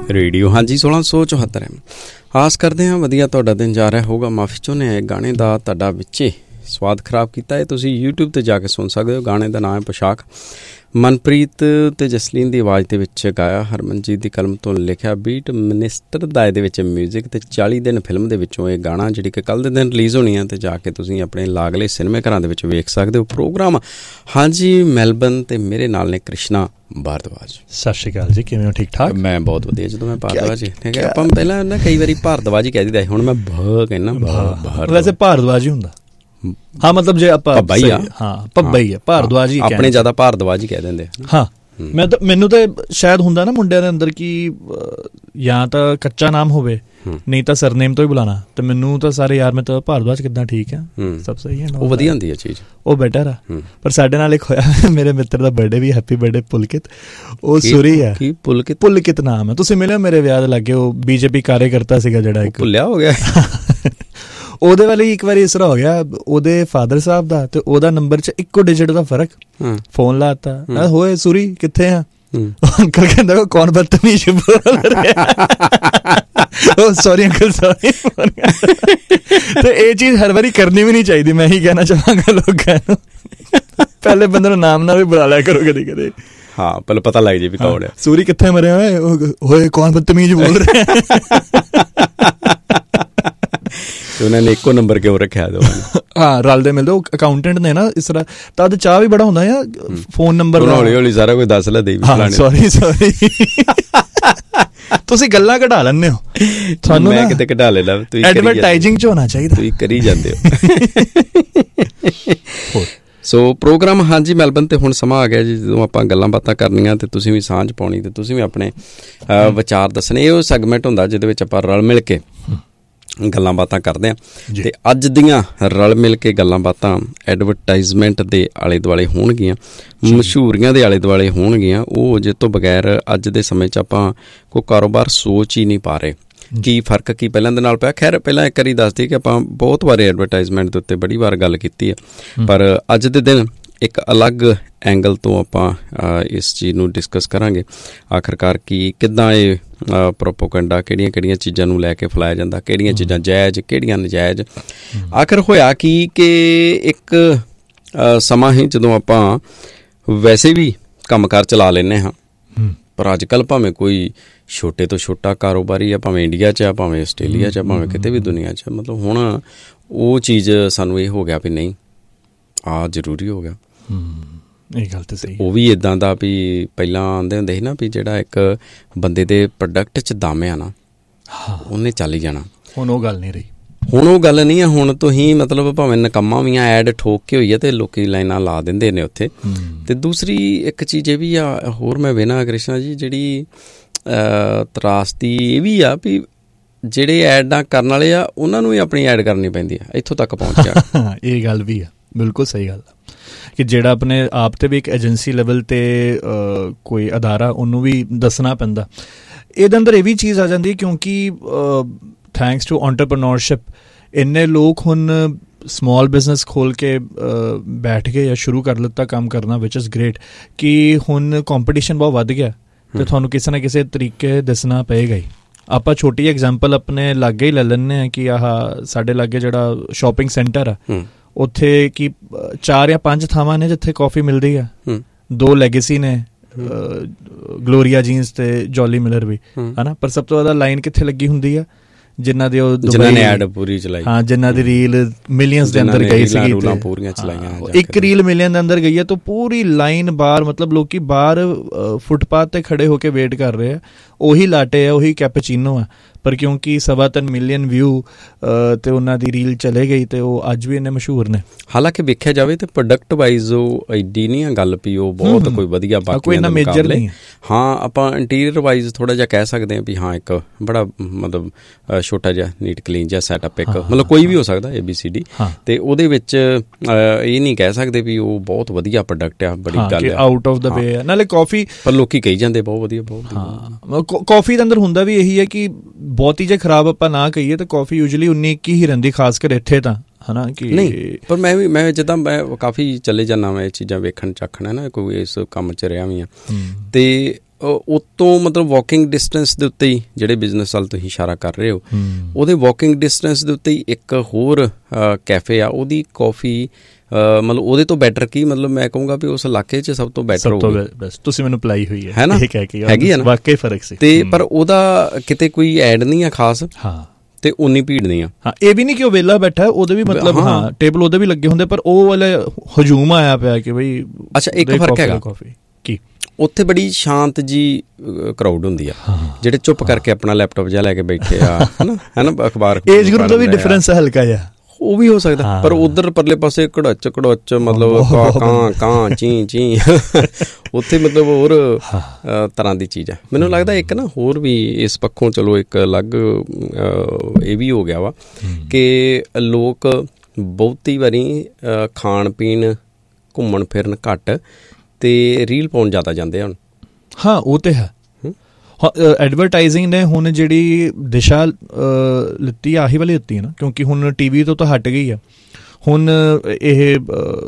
Radio ਹਾਂਜੀ 1674 M. ਆਸ ਕਰਦੇ ਹਾਂ ਵਧੀਆ ਤੁਹਾਡਾ ਦਿਨ ਜਾ ਰਿਹਾ ਹੋਊਗਾ। ਮਾਫੀ ਚਾਹੁੰਦੇ ਹਾਂ ਗਾਣੇ ਦਾ ਤੁਹਾਡਾ ਵਿੱਚੇ ਸਵਾਦ ਖਰਾਬ ਕੀਤਾ ਹੈ। ਤੁਸੀਂ YouTube 'ਤੇ ਜਾ ਕੇ ਸੁਣ ਸਕਦੇ ਹੋ। ਗਾਣੇ ਦਾ ਨਾਮ ਹੈ ਪੋਸ਼ਾਕ। ਮਨਪ੍ਰੀਤ ਅਤੇ ਜਸਲੀਨ ਦੀ ਆਵਾਜ਼ ਦੇ ਵਿੱਚ ਗਾਇਆ, ਹਰਮਨਜੀਤ ਦੀ ਕਲਮ ਤੋਂ ਲਿਖਿਆ, ਬੀਟ ਮਿਨਿਸਟਰ ਦਾ ਇਹਦੇ ਵਿੱਚ ਮਿਊਜ਼ਿਕ, ਅਤੇ 40 ਦਿਨ ਫਿਲਮ ਦੇ ਵਿੱਚੋਂ ਇਹ ਗਾਣਾ ਜਿਹੜੀ ਕਿ ਕੱਲ੍ਹ ਦੇ ਦਿਨ ਰਿਲੀਜ਼ ਹੋਣੀ ਆ, ਅਤੇ ਜਾ ਕੇ ਤੁਸੀਂ ਆਪਣੇ ਲਾਗਲੇ ਸਿਨੇਮੇ ਘਰਾਂ ਦੇ ਵਿੱਚ ਵੇਖ ਸਕਦੇ ਹੋ। ਪ੍ਰੋਗਰਾਮ ਹਾਂਜੀ ਮੈਲਬਨ, ਅਤੇ ਮੇਰੇ ਨਾਲ ਨੇ ਕ੍ਰਿਸ਼ਨਾ ਭਾਰਦਵਾਜ। ਸਤਿ ਸ਼੍ਰੀ ਅਕਾਲ ਜੀ, ਕਿਵੇਂ ਹੋ? ਠੀਕ ਠਾਕ। ਮੈਂ ਬਹੁਤ ਵਧੀਆ। ਜਦੋਂ ਮੈਂ ਭਾਰਦਵਾਜ ਠੀਕ ਹੈ, ਆਪਾਂ ਪਹਿਲਾਂ ਨਾ ਕਈ ਵਾਰੀ ਭਾਰਦਵਾਜ ਹੀ ਕਹਿ ਦਿੰਦਾ, ਹੁਣ ਮੈਂ ਕਹਿੰਦਾ ਵੈਸੇ ਭਾਰਦਵਾਜ ਹੀ ਹੁੰਦਾ। ਹਾਂ ਮਤਲਬ ਜੇ ਆਪਾਂ ਭੱਬਾ ਹੀ ਆ, ਹਾਂ ਭੱਬਾ ਹੀ ਆ, ਭਾਰਦਵਾਜ ਹੀ ਆਪਣੇ ਜ਼ਿਆਦਾ ਭਾਰਦਵਾਜ ਹੀ ਕਹਿ ਦਿੰਦੇ। ਹਾਂ ਮੈਨੂੰ ਤਾਂ ਸ਼ਾਇਦ ਹੁੰਦਾ ਨਾ ਮੁੰਡਿਆਂ ਦੇ ਅੰਦਰ ਕਿ ਜਾਂ ਤਾਂ ਕੱਚਾ ਨਾਮ ਹੋਵੇ, ਨਹੀਂ ਤਾਂ ਸਰਨੇਮ ਤੋਂ ਹੀ ਬੁਲਾਣਾ। ਤੇ ਮੈਨੂੰ ਤਾਂ ਸਾਰੇ ਯਾਰ ਮੈਂ ਤਾਂ ਭਾਰਦਵਾਜ ਕਿੱਦਾਂ ਠੀਕ ਆ, ਸਭ ਸਹੀ ਹੈ, ਉਹ ਵਧੀਆ ਹੁੰਦੀ ਹੈ ਚੀਜ਼, ਉਹ ਬੈਟਰ ਆ। ਪਰ ਸਾਡੇ ਨਾਲ ਇੱਕ ਹੋਇਆ, ਮੇਰੇ ਮਿੱਤਰ ਦਾ ਬਰਥਡੇ ਵੀ, ਹੈਪੀ ਬਰਥਡੇ ਪੁਲਕਿਤ। ਉਹ ਸੁਰੀ ਆ, ਪੁਲਕਿਤ ਨਾਮ ਹੈ। ਤੁਸੀਂ ਮਿਲਿਆ ਮੇਰੇ ਵਿਆਹ ਦੇ ਲਾਗੇ, ਉਹ BJP ਕਾਰਜਕਰਤਾ ਸੀਗਾ ਜਿਹੜਾ, ਇੱਕ ਭੁੱਲਿਆ ਹੋ ਗਿਆ। ਉਹਦੇ ਵਾਲੀ ਇੱਕ ਵਾਰੀ ਇਸ ਤਰ੍ਹਾਂ ਹੋ ਗਿਆ, ਉਹਦੇ ਫਾਦਰ ਸਾਹਿਬ ਦਾ ਤੇ ਉਹਦਾ ਨੰਬਰ 'ਚ ਇੱਕੋ ਡਿਜਿਟ ਦਾ ਫਰਕ। ਫੋਨ ਲਾਤਾ, ਹੋਏ ਸੁਰੀ ਕਿੱਥੇ ਆ? ਅੰਕਲ ਕਹਿੰਦਾ ਕੌਣ ਬਦਤਮੀਜ਼ ਬੋਲ ਰਿਹਾ। Sorry uncle sorry. ਤੇ ਇਹ ਚੀਜ਼ ਹਰ ਵਾਰੀ ਕਰਨੀ ਵੀ ਨਹੀਂ ਚਾਹੀਦੀ। ਮੈਂ ਹੀ ਕਹਿਣਾ ਚਾਹਾਂਗਾ ਲੋਕਾਂ ਨੂੰ, ਪਹਿਲੇ ਬੰਦੇ ਨੂੰ ਨਾਮ ਨਾਲ ਵੀ ਬੁਲਾ ਲਿਆ ਕਰੋ ਕਦੇ ਕਦੇ। ਹਾਂ ਪਹਿਲਾਂ ਪਤਾ ਲੱਗ ਜੇ ਵੀ ਕੌਣ ਹੈ। ਸੂਰੀ ਕਿੱਥੇ ਮਰਿਆ ਹੋਏ, ਕੌਣ ਬਦਤਮੀਜ਼ ਬੋਲ ਰਿਹਾ। ਉਹਨਾਂ ਨੇ ਇੱਕੋ ਨੰਬਰ ਕਿਉਂ ਰੱਖਿਆ? ਹਾਂ ਰਲਦੇ ਮਿਲਦੇ, ਉਹ ਅਕਾਊਂਟੈਂਟ ਨੇ ਨਾ ਇਸ ਤਰ੍ਹਾਂ। ਤਦ ਚਾਹ ਵੀ ਬੜਾ ਹੁੰਦਾ ਆ, ਫੋਨ ਨੰਬਰ ਹੌਲੀ ਹੌਲੀ ਸਾਰਾ ਕੁਝ ਦੱਸ ਲੈ ਦੇ। ਸੌਰੀ ਤੁਸੀਂ ਗੱਲਾਂ ਕਢਾ ਲੈਂਦੇ ਹੋ, ਤੁਹਾਨੂੰ ਮੈਂ ਕਿਤੇ ਕਢਾ ਲੈਣਾ। ਐਡਵਰਟਾਈਜ਼ਿੰਗ 'ਚ ਹੋਣਾ ਚਾਹੀਦਾ, ਤੁਸੀਂ ਕਰੀ ਜਾਂਦੇ ਹੋ। ਸੋ ਪ੍ਰੋਗਰਾਮ ਹਾਂਜੀ ਮੈਲਬਨ 'ਤੇ ਹੁਣ ਸਮਾਂ ਆ ਗਿਆ ਜੀ, ਜਦੋਂ ਆਪਾਂ ਗੱਲਾਂ ਬਾਤਾਂ ਕਰਨੀਆਂ ਅਤੇ ਤੁਸੀਂ ਵੀ ਸਾਂਝ ਪਾਉਣੀ, ਅਤੇ ਤੁਸੀਂ ਵੀ ਆਪਣੇ ਵਿਚਾਰ ਦੱਸਣੇ। ਇਹ ਉਹ ਸੈਗਮੈਂਟ ਹੁੰਦਾ ਜਿਹਦੇ ਵਿੱਚ ਆਪਾਂ ਰਲ ਮਿਲ ਕੇ ਗੱਲਾਂ ਬਾਤਾਂ ਕਰਦੇ ਹਾਂ। ਅਤੇ ਅੱਜ ਦੀਆਂ ਰਲ ਮਿਲ ਕੇ ਗੱਲਾਂ ਬਾਤਾਂ ਐਡਵਰਟਾਈਜ਼ਮੈਂਟ ਦੇ ਆਲੇ ਦੁਆਲੇ ਹੋਣਗੀਆਂ, ਮਸ਼ਹੂਰੀਆਂ ਦੇ ਆਲੇ ਦੁਆਲੇ ਹੋਣਗੀਆਂ। ਉਹ ਜਿਸ ਤੋਂ ਬਗੈਰ ਅੱਜ ਦੇ ਸਮੇਂ 'ਚ ਆਪਾਂ ਕੋਈ ਕਾਰੋਬਾਰ ਸੋਚ ਹੀ ਨਹੀਂ ਪਾ ਰਹੇ। ਕੀ ਫਰਕ ਕੀ ਪਹਿਲਾਂ ਦੇ ਨਾਲ ਪਿਆ? ਖੈਰ ਪਹਿਲਾਂ ਇੱਕ ਵਾਰੀ ਦੱਸਦੀ ਕਿ ਆਪਾਂ ਬਹੁਤ ਵਾਰ ਐਡਵਰਟਾਈਜ਼ਮੈਂਟ ਦੇ ਉੱਤੇ ਬੜੀ ਵਾਰ ਗੱਲ ਕੀਤੀ ਹੈ, ਪਰ ਅੱਜ ਦੇ ਦਿਨ ਇੱਕ ਅਲੱਗ ਐਂਗਲ ਤੋਂ ਆਪਾਂ ਇਸ ਚੀਜ਼ ਨੂੰ ਡਿਸਕਸ ਕਰਾਂਗੇ। ਆਖਰਕਾਰ ਕੀ ਕਿੱਦਾਂ ਇਹ ਪ੍ਰੋਪੋਗੰਡਾ, ਕਿਹੜੀਆਂ ਕਿਹੜੀਆਂ ਚੀਜ਼ਾਂ ਨੂੰ ਲੈ ਕੇ ਫੈਲਾਇਆ ਜਾਂਦਾ, ਕਿਹੜੀਆਂ ਚੀਜ਼ਾਂ ਜਾਇਜ਼, ਕਿਹੜੀਆਂ ਨਜਾਇਜ਼। ਆਖਰ ਹੋਇਆ ਕੀ ਕਿ ਇੱਕ ਸਮਾਂ ਹੀ ਜਦੋਂ ਆਪਾਂ ਵੈਸੇ ਵੀ ਕੰਮਕਾਰ ਚਲਾ ਲੈਂਦੇ ਹਾਂ, ਪਰ ਅੱਜ ਕੱਲ੍ਹ ਭਾਵੇਂ ਕੋਈ ਛੋਟੇ ਤੋਂ ਛੋਟਾ ਕਾਰੋਬਾਰੀ ਆ, ਭਾਵੇਂ ਇੰਡੀਆ 'ਚ ਆ, ਭਾਵੇਂ ਆਸਟ੍ਰੇਲੀਆ 'ਚ ਆ, ਭਾਵੇਂ ਕਿਤੇ ਵੀ ਦੁਨੀਆ 'ਚ, ਮਤਲਬ ਹੁਣ ਉਹ ਚੀਜ਼ ਸਾਨੂੰ ਇਹ ਹੋ ਗਿਆ ਵੀ ਨਹੀਂ ਆ ਜ਼ਰੂਰੀ ਹੋ ਗਿਆ। ਇਹ ਗੱਲ ਤਾਂ ਸਹੀ। ਉਹ ਵੀ ਇੱਦਾਂ ਦਾ ਵੀ ਪਹਿਲਾਂ ਆਉਂਦੇ ਹੁੰਦੇ ਸੀ ਨਾ ਵੀ ਜਿਹੜਾ ਇੱਕ ਬੰਦੇ ਦੇ ਪ੍ਰੋਡਕਟ 'ਚ ਦਮ ਆ ਨਾ, ਉਹਨੇ ਚੱਲ ਹੀ ਜਾਣਾ। ਹੁਣ ਉਹ ਗੱਲ ਨਹੀਂ ਰਹੀ। ਹੁਣ ਉਹ ਗੱਲ ਨਹੀਂ ਆ। ਹੁਣ ਤੁਸੀਂ ਮਤਲਬ ਭਾਵੇਂ ਨਕੰਮਾ ਵੀ ਆ, ਐਡ ਠੋਕ ਕੇ ਹੋਈ ਆ ਅਤੇ ਲੋਕ ਲਾਈਨਾਂ ਲਾ ਦਿੰਦੇ ਨੇ ਉੱਥੇ। ਅਤੇ ਦੂਸਰੀ ਇੱਕ ਚੀਜ਼ ਇਹ ਵੀ ਆ, ਹੋਰ ਮੈਂ ਵੇਖਣਾ ਕ੍ਰਿਸ਼ਨਾ ਜੀ, ਜਿਹੜੀ ਤਰਾਸਦੀ ਇਹ ਵੀ ਆ ਵੀ ਜਿਹੜੇ ਐਡਾਂ ਕਰਨ ਵਾਲੇ ਆ ਉਹਨਾਂ ਨੂੰ ਵੀ ਆਪਣੀ ਐਡ ਕਰਨੀ ਪੈਂਦੀ ਆ, ਇੱਥੋਂ ਤੱਕ ਪਹੁੰਚ ਗਿਆ। ਇਹ ਗੱਲ ਵੀ ਆ, ਬਿਲਕੁਲ ਸਹੀ ਗੱਲ ਆ ਕਿ ਜਿਹੜਾ ਆਪਣੇ ਆਪ 'ਤੇ ਵੀ ਇੱਕ ਏਜੰਸੀ ਲੈਵਲ 'ਤੇ ਕੋਈ ਅਦਾਰਾ, ਉਹਨੂੰ ਵੀ ਦੱਸਣਾ ਪੈਂਦਾ। ਇਹਦੇ ਅੰਦਰ ਇਹ ਵੀ ਚੀਜ਼ ਆ ਜਾਂਦੀ ਕਿਉਂਕਿ ਥੈਂਕਸ ਟੂ ਐਂਟਰਪ੍ਰੇਨਿਓਰਸ਼ਿਪ ਇੰਨੇ ਲੋਕ ਹੁਣ ਸਮੋਲ ਬਿਜ਼ਨਸ ਖੋਲ੍ਹ ਕੇ ਬੈਠ ਗਏ ਜਾਂ ਸ਼ੁਰੂ ਕਰ ਲਿੱਤਾ ਕੰਮ ਕਰਨਾ, ਵਿਚ ਇਜ਼ ਗ੍ਰੇਟ, ਕਿ ਹੁਣ ਕੰਪੀਟੀਸ਼ਨ ਬਹੁਤ ਵੱਧ ਗਿਆ ਅਤੇ ਤੁਹਾਨੂੰ ਕਿਸੇ ਨਾ ਕਿਸੇ ਤਰੀਕੇ ਦੱਸਣਾ ਪਏਗਾ ਹੀ। ਆਪਾਂ ਛੋਟੀ ਐਗਜ਼ਾਮਪਲ ਆਪਣੇ ਲਾਗੇ ਹੀ ਲੈ ਲੈਂਦੇ ਹਾਂ ਕਿ ਆਹ ਸਾਡੇ ਲਾਗੇ ਜਿਹੜਾ ਸ਼ੋਪਿੰਗ ਸੈਂਟਰ ਆ, ਉੱਥੇ ਕਿ 4 ਜਾਂ 5 ਥਾਵਾਂ ਨੇ ਜਿੱਥੇ ਕੌਫੀ ਮਿਲਦੀ ਆ। 2 ਲੈਗੇਸੀ ਨੇ, ਗਲੋਰੀਆ ਜੀਨਸ ਤੇ ਜੋਲੀ ਮਿਲਰ ਵੀ, ਹੈ ਨਾ। ਪਰ ਸਭ ਤੋਂ ਜ਼ਿਆਦਾ ਲਾਈਨ ਕਿੱਥੇ ਲੱਗੀ ਹੁੰਦੀ ਆ? ਜਿਨ੍ਹਾਂ ਦੇ ਜਿਨ੍ਹਾਂ ਨੇ ਐਡ ਪੂਰੀ ਚਲਾਈ, ਹਾਂ, ਜਿਨ੍ਹਾਂ ਦੀ ਰੀਲ ਮਿਲੀਅਨਸ ਦੇ ਅੰਦਰ ਗਈ ਸੀਗੀ, ਪੂਰੀਆਂ ਚਲਾਈਆਂ। ਇੱਕ ਰੀਲ ਮਿਲੀਅਨ ਦੇ ਅੰਦਰ ਗਈ ਹੈ ਤਾਂ ਪੂਰੀ ਲਾਈਨ ਬਾਹਰ, ਮਤਲਬ ਲੋਕੀ ਬਾਹਰ ਫੁੱਟਪਾਥ 'ਤੇ ਖੜੇ ਹੋ ਕੇ ਵੇਟ ਕਰ ਰਹੇ ਆ। ਉਹੀ ਲਾਟੇ ਆ, ਉਹੀ ਕੈਪੇਚੀਨੋ ਆ, ਪਰ ਕਿਉਂਕਿ 3.25 ਮਿਲੀਅਨ ਵਿਊ ਅਤੇ ਉਹਨਾਂ ਦੀ ਰੀਲ ਚਲੇ ਗਈ ਅਤੇ ਉਹ ਅੱਜ ਵੀ ਇੰਨੇ ਮਸ਼ਹੂਰ ਨੇ। ਹਾਲਾਂਕਿ ਵੇਖਿਆ ਜਾਵੇ ਤਾਂ ਪ੍ਰੋਡਕਟ ਵਾਈਜ਼ ਉਹ ਐਡੀ ਨਹੀਂ ਆ ਗੱਲ ਵੀ ਉਹ ਬਹੁਤ ਕੋਈ ਵਧੀਆ, ਬਾਕੀ ਇੰਨਾ ਮੇਜਰ ਨਹੀਂ। ਹਾਂ ਆਪਾਂ ਇੰਟੀਰੀਅਰ ਵਾਈਜ਼ ਥੋੜ੍ਹਾ ਜਿਹਾ ਕਹਿ ਸਕਦੇ ਹਾਂ ਵੀ ਹਾਂ ਇੱਕ ਬੜਾ ਮਤਲਬ ਛੋਟਾ ਜਿਹਾ ਨੀਟ ਕਲੀਨ ਜਿਹਾ ਸੈਟਅਪ, ਇੱਕ ਮਤਲਬ ਕੋਈ ਵੀ ਹੋ ਸਕਦਾ ABCD, ਅਤੇ ਉਹਦੇ ਵਿੱਚ ਇਹ ਨਹੀਂ ਕਹਿ ਸਕਦੇ ਵੀ ਉਹ ਬਹੁਤ ਵਧੀਆ ਪ੍ਰੋਡਕਟ ਆ, ਬੜੀ ਗੱਲ ਆਊਟ ਆਫ ਦਾ ਵੇ ਆ। ਨਾਲੇ ਕੌਫੀ, ਪਰ ਲੋਕੀ ਕਹੀ ਜਾਂਦੇ ਬਹੁਤ ਵਧੀਆ, ਬਹੁਤ ਕੌਫੀ ਦੇ ਅੰਦਰ ਹੁੰਦਾ ਵੀ ਇਹੀ ਹੈ ਕਿ ਬਹੁਤੀ ਜੇ ਖਰਾਬ ਆਪਾਂ ਨਾ ਕਹੀਏ ਤਾਂ ਕੌਫੀ ਯੂਜਲੀ 19-21 ਹੀ ਰਹਿੰਦੀ, ਖਾਸ ਕਰ ਇੱਥੇ ਤਾਂ, ਹੈ ਨਾ। ਕਿ ਨਹੀਂ, ਪਰ ਮੈਂ ਜਿੱਦਾਂ ਮੈਂ ਕਾਫੀ ਚਲੇ ਜਾਂਦਾ ਮੈਂ ਇਹ ਚੀਜ਼ਾਂ ਵੇਖਣ ਚਾਖਣਾ ਨਾ, ਕੋਈ ਇਸ ਕੰਮ 'ਚ ਰਿਹਾ ਵੀ ਹਾਂ, ਅਤੇ ਉਤੋਂ ਮਤਲਬ ਵਾਕਿੰਗ ਡਿਸਟੈਂਸ ਦੇ ਉੱਤੇ ਹੀ ਜਿਹੜੇ ਬਿਜ਼ਨਸ ਵੱਲ ਤੁਸੀਂ ਇਸ਼ਾਰਾ ਕਰ ਰਹੇ ਹੋ, ਉਹਦੇ ਵਾਕਿੰਗ ਡਿਸਟੈਂਸ ਦੇ ਉੱਤੇ ਹੀ ਇੱਕ ਹੋਰ ਕੈਫੇ ਆ, ਉਹਦੀ ਕੌਫੀ ਮਤਲਬ ਉਹਦੇ ਤੋਂ ਬੈਟਰ ਕੀ, ਮਤਲਬ ਮੈਂ ਕਹੂੰਗਾ ਵੀ ਉਸ ਇਲਾਕੇ 'ਚ ਸਭ ਤੋਂ ਬੈਟਰ ਹੋਊਗੀ। ਤੁਸੀਂ ਮੈਨੂੰ ਪਲਾਈ ਹੋਈ ਹੈ ਨਾ, ਹੈਗੀ ਆ ਨਾ, ਵਾਕਈ ਫਰਕ ਸੀ। ਤੇ ਪਰ ਉਹਦਾ ਕਿਤੇ ਕੋਈ ਐਡ ਨਹੀਂ ਆ ਖਾਸ, ਹਾਂ, ਤੇ ਉਨੀ ਭੀੜ ਨਹੀਂ ਆ। ਹਾਂ, ਇਹ ਵੀ ਨਹੀਂ ਕਿ ਉਹ ਵਿਹਲਾ ਬੈਠਾ, ਉਹਦੇ ਵੀ ਮਤਲਬ ਹਾਂ ਟੇਬਲ ਉਹਦੇ ਵੀ ਲੱਗੇ ਹੁੰਦੇ, ਪਰ ਉਹ ਵਾਲੇ ਹਜੂਮ ਆਇਆ ਪਿਆ ਕਿ ਬਈ। ਅੱਛਾ, ਇੱਕ ਫਰਕ ਹੈਗਾ, ਕੀ ਉੱਥੇ ਬੜੀ ਸ਼ਾਂਤ ਜੀ ਕਰਾਊਡ ਹੁੰਦੀ ਆ, ਜਿਹੜੇ ਚੁੱਪ ਕਰਕੇ ਆਪਣਾ ਲੈਪਟਾਪ ਜਿਹਾ ਲੈ ਕੇ ਬੈਠੇ ਆ, ਹੈ ਨਾ, ਅਖਬਾਰ। ਏਜ ਗਰੁੱਪ ਦਾ ਵੀ ਡਿਫਰੈਂਸ ਹੈ ਹਲਕਾ ਜਿਹਾ, ਉਹ ਵੀ ਹੋ ਸਕਦਾ, ਪਰ ਉਧਰ ਪਰਲੇ ਪਾਸੇ ਘੜਚ ਮਤਲਬ ਕਾਂ ਚੀ ਉੱਥੇ ਮਤਲਬ ਹੋਰ ਤਰ੍ਹਾਂ ਦੀ ਚੀਜ਼ ਹੈ। ਮੈਨੂੰ ਲੱਗਦਾ ਇੱਕ ਨਾ ਹੋਰ ਵੀ ਇਸ ਪੱਖੋਂ ਚਲੋ ਇੱਕ ਅਲੱਗ ਇਹ ਵੀ ਹੋ ਗਿਆ ਵਾ ਕਿ ਲੋਕ ਬਹੁਤੀ ਵਾਰੀ ਖਾਣ ਪੀਣ ਘੁੰਮਣ ਫਿਰਨ ਘੱਟ ਤੇ ਰੀਲ ਪਾਉਣ ਜ਼ਿਆਦਾ ਜਾਂਦੇ ਹਨ। ਹਾਂ, ਉਹ ਤੇ ਹੈ। ਐਡਵਰਟਾਈਜ਼ਿੰਗ ਨੇ ਹੁਣ ਜਿਹੜੀ ਦਿਸ਼ਾ ਲਿੱਤੀ ਆਹੀ ਵਾਲੀ ਦਿੱਤੀ ਹੈ ਨਾ, ਕਿਉਂਕਿ ਹੁਣ TV ਤੋਂ ਤਾਂ ਹਟ ਗਈ ਆ। ਹੁਣ ਇਹ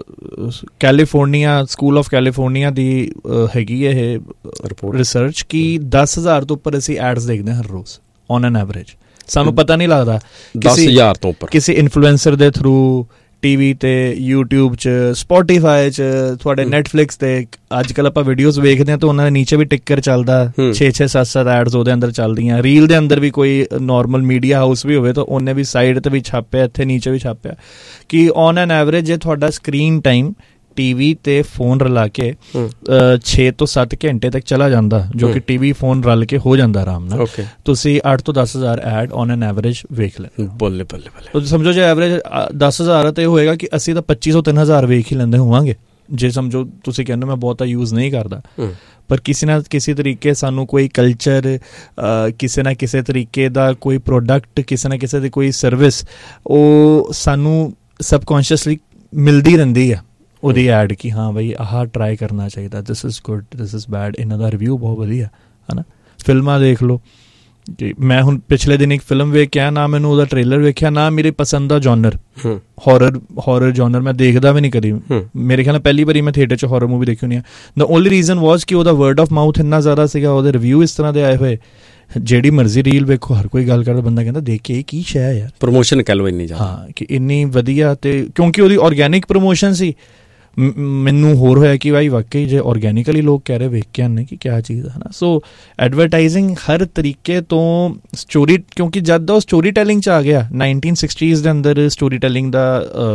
ਕੈਲੀਫੋਰਨੀਆ, ਸਕੂਲ ਆਫ ਕੈਲੀਫੋਰਨੀਆ ਦੀ ਹੈਗੀ ਇਹ ਰਿਸਰਚ ਕਿ 10,000 ਤੋਂ ਉੱਪਰ ਅਸੀਂ ਐਡਸ ਦੇਖਦੇ ਹਾਂ ਹਰ ਰੋਜ਼ ਔਨ ਐਨ ਐਵਰੇਜ। ਸਾਨੂੰ ਪਤਾ ਨਹੀਂ ਲੱਗਦਾ 10,000 ਤੋਂ ਉੱਪਰ ਕਿਸੇ ਇਨਫਲੂਐਂਸਰ ਦੇ ਥਰੂ, TV ਤੇ, YouTube 'ਚ, Spotify 'ਚ, ਤੁਹਾਡੇ Netflix ਤੇ। ਅੱਜ ਕੱਲ੍ਹ ਆਪਾਂ ਵੀਡੀਓਜ਼ ਵੇਖਦੇ ਹਾਂ ਤਾਂ ਉਹਨਾਂ ਦੇ ਨੀਚੇ ਵੀ ਟਿੱਕਰ ਚੱਲਦਾ, 6-6, 7-7 ਐਡਸ ਉਹਦੇ ਅੰਦਰ ਚੱਲਦੀਆਂ। ਰੀਲ ਦੇ ਅੰਦਰ ਵੀ ਕੋਈ ਨੋਰਮਲ ਮੀਡੀਆ ਹਾਊਸ ਵੀ ਹੋਵੇ ਤਾਂ ਉਹਨੇ ਵੀ ਸਾਈਡ 'ਤੇ ਵੀ ਛਾਪਿਆ, ਇੱਥੇ ਨੀਚੇ ਵੀ ਛਾਪਿਆ ਕਿ ਔਨ ਐਨ ਐਵਰੇਜ ਜੇ ਤੁਹਾਡਾ ਸਕਰੀਨ ਟਾਈਮ TV ਤੇ ਫੋਨ ਰਲਾ ਕੇ 6 ਤੋਂ 7 ਘੰਟੇ ਤੱਕ ਚਲਾ ਜਾਂਦਾ, ਜੋ ਕਿ TV ਫੋਨ ਰਲ ਕੇ ਹੋ ਜਾਂਦਾ ਆਰਾਮ ਨਾਲ, ਤੁਸੀਂ 8 ਤੋਂ 10,000 ਐਡ ਔਨ ਐਨ ਐਵਰੇਜ ਵੇਖ ਲੈਂਦੇ। ਬੱਲੇ ਬੱਲੇ ਬੱਲੇ। ਸਮਝੋ ਜੇ ਐਵਰੇਜ 10,000 ਤੇ ਹੋਏਗਾ ਕਿ ਅਸੀਂ ਤਾਂ 2,500-3,000 ਵੇਖ ਹੀ ਲੈਂਦੇ ਹੋਵਾਂਗੇ, ਜੇ ਸਮਝੋ ਤੁਸੀਂ ਕਹਿੰਦੇ ਮੈਂ ਬਹੁਤਾ ਯੂਜ਼ ਨਹੀਂ ਕਰਦਾ। ਪਰ ਕਿਸੇ ਨਾ ਕਿਸੇ ਤਰੀਕੇ ਸਾਨੂੰ ਕੋਈ ਕਲਚਰ, ਕਿਸੇ ਨਾ ਕਿਸੇ ਤਰੀਕੇ ਦਾ ਕੋਈ ਪ੍ਰੋਡਕਟ, ਕਿਸੇ ਨਾ ਕਿਸੇ ਦੀ ਕੋਈ ਸਰਵਿਸ, ਉਹ ਸਾਨੂੰ ਸਬਕੌਂਸ਼ੀਅਸਲੀ ਮਿਲਦੀ ਰਹਿੰਦੀ ਆ ਉਹਦੀ ਐਡ ਕਿ ਹਾਂ ਬਈ ਆਹ ਟਰਾਈ ਕਰਨਾ ਚਾਹੀਦਾ, this is good, this is bad, ਇਹਨਾਂ ਦਾ ਰਿਵਿਊ ਬਹੁਤ ਵਧੀਆ, ਹੈ ਨਾ। ਫਿਲਮਾਂ ਦੇਖ ਲਓ, ਕਿ ਮੈਂ ਹੁਣ ਪਿਛਲੇ ਦਿਨ ਇੱਕ ਫਿਲਮ ਵੇਖਿਆ, ਨਾ ਮੈਨੂੰ ਉਹਦਾ ਟ੍ਰੇਲਰ ਵੇਖਿਆ, ਨਾ ਮੇਰੇ ਪਸੰਦ ਦਾ ਜੌਨਰ ਹੌਰਰ ਜੌਨਰ ਮੈਂ ਦੇਖਦਾ ਵੀ ਨਹੀਂ ਕਦੀ। ਮੇਰੇ ਖਿਆਲ ਨਾਲ ਪਹਿਲੀ ਵਾਰੀ ਮੈਂ ਥੀਏਟਰ 'ਚ ਹੌਰਰ ਮੂਵੀ ਦੇਖੀ ਹੋਣੀ ਆ। ਦ ਓਨਲੀ ਰੀਜ਼ਨ ਵਾਜ਼ ਕਿ ਉਹਦਾ ਵਰਡ ਆਫ ਮਾਊਥ ਇੰਨਾ ਜ਼ਿਆਦਾ ਸੀਗਾ, ਉਹਦੇ ਰਿਵਿਊ ਇਸ ਤਰ੍ਹਾਂ ਦੇ ਆਏ ਹੋਏ, ਜਿਹੜੀ ਮਰਜ਼ੀ ਰੀਲ ਵੇਖੋ ਹਰ ਕੋਈ ਗੱਲ ਕਰਦਾ, ਬੰਦਾ ਕਹਿੰਦਾ ਦੇਖ ਕੇ ਇਹ ਕੀ ਸ਼ੈ ਯਾਰ, ਪ੍ਰਮੋਸ਼ਨ ਕਹਿ ਲਓ ਇੰਨੀ ਜ਼ਿਆਦਾ। ਹਾਂ, ਕਿ ਇੰਨੀ ਵਧੀਆ, ਤੇ ਕਿਉਂਕਿ ਉਹਦੀ ਔਰਗੈਨਿਕ ਪ੍ਰਮੋਸ਼ਨ ਸੀ। ਮੈਨੂੰ ਹੋਰ ਹੋਇਆ ਕਿ ਭਾਈ ਵਾਕਈ ਜੇ ਔਰਗੈਨਿਕਲੀ ਲੋਕ ਕਹਿ ਰਹੇ ਵੇਖ ਕੇ ਆਨੇ ਕਿ ਕਿਆ ਚੀਜ਼ ਹੈ ਨਾ। ਸੋ ਐਡਵਰਟਾਈਜ਼ਿੰਗ ਹਰ ਤਰੀਕੇ ਤੋਂ ਸਟੋਰੀ, ਕਿਉਂਕਿ ਜਦ ਦਾ ਉਹ ਸਟੋਰੀ ਟੈਲਿੰਗ 'ਚ ਆ ਗਿਆ 1960s ਦੇ ਅੰਦਰ, ਸਟੋਰੀ ਟੈਲਿੰਗ ਦਾ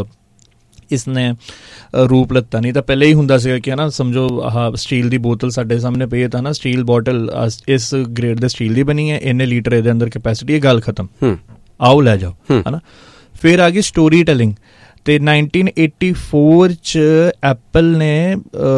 ਇਸਨੇ ਰੂਪ ਲੱਤਾ। ਨਹੀਂ ਤਾਂ ਪਹਿਲੇ ਹੀ ਹੁੰਦਾ ਸੀਗਾ ਕਿ ਹੈ ਨਾ, ਸਮਝੋ ਆਹ ਸਟੀਲ ਦੀ ਬੋਤਲ ਸਾਡੇ ਸਾਹਮਣੇ ਪਈ ਹੈ ਤਾਂ ਨਾ, ਸਟੀਲ ਬੋਟਲ ਇਸ ਗ੍ਰੇਡ ਦੇ ਸਟੀਲ ਦੀ ਬਣੀ ਹੈ, ਇੰਨੇ ਲੀਟਰ ਇਹਦੇ ਅੰਦਰ ਕੈਪੈਸਿਟੀ ਹੈ, ਗੱਲ ਖਤਮ, ਆਓ ਲੈ ਜਾਓ, ਹੈ ਨਾ। ਫਿਰ ਆ ਗਈ ਸਟੋਰੀ ਟੈਲਿੰਗ, ਤੇ 1984 'ਚ ਐਪਲ ਨੇ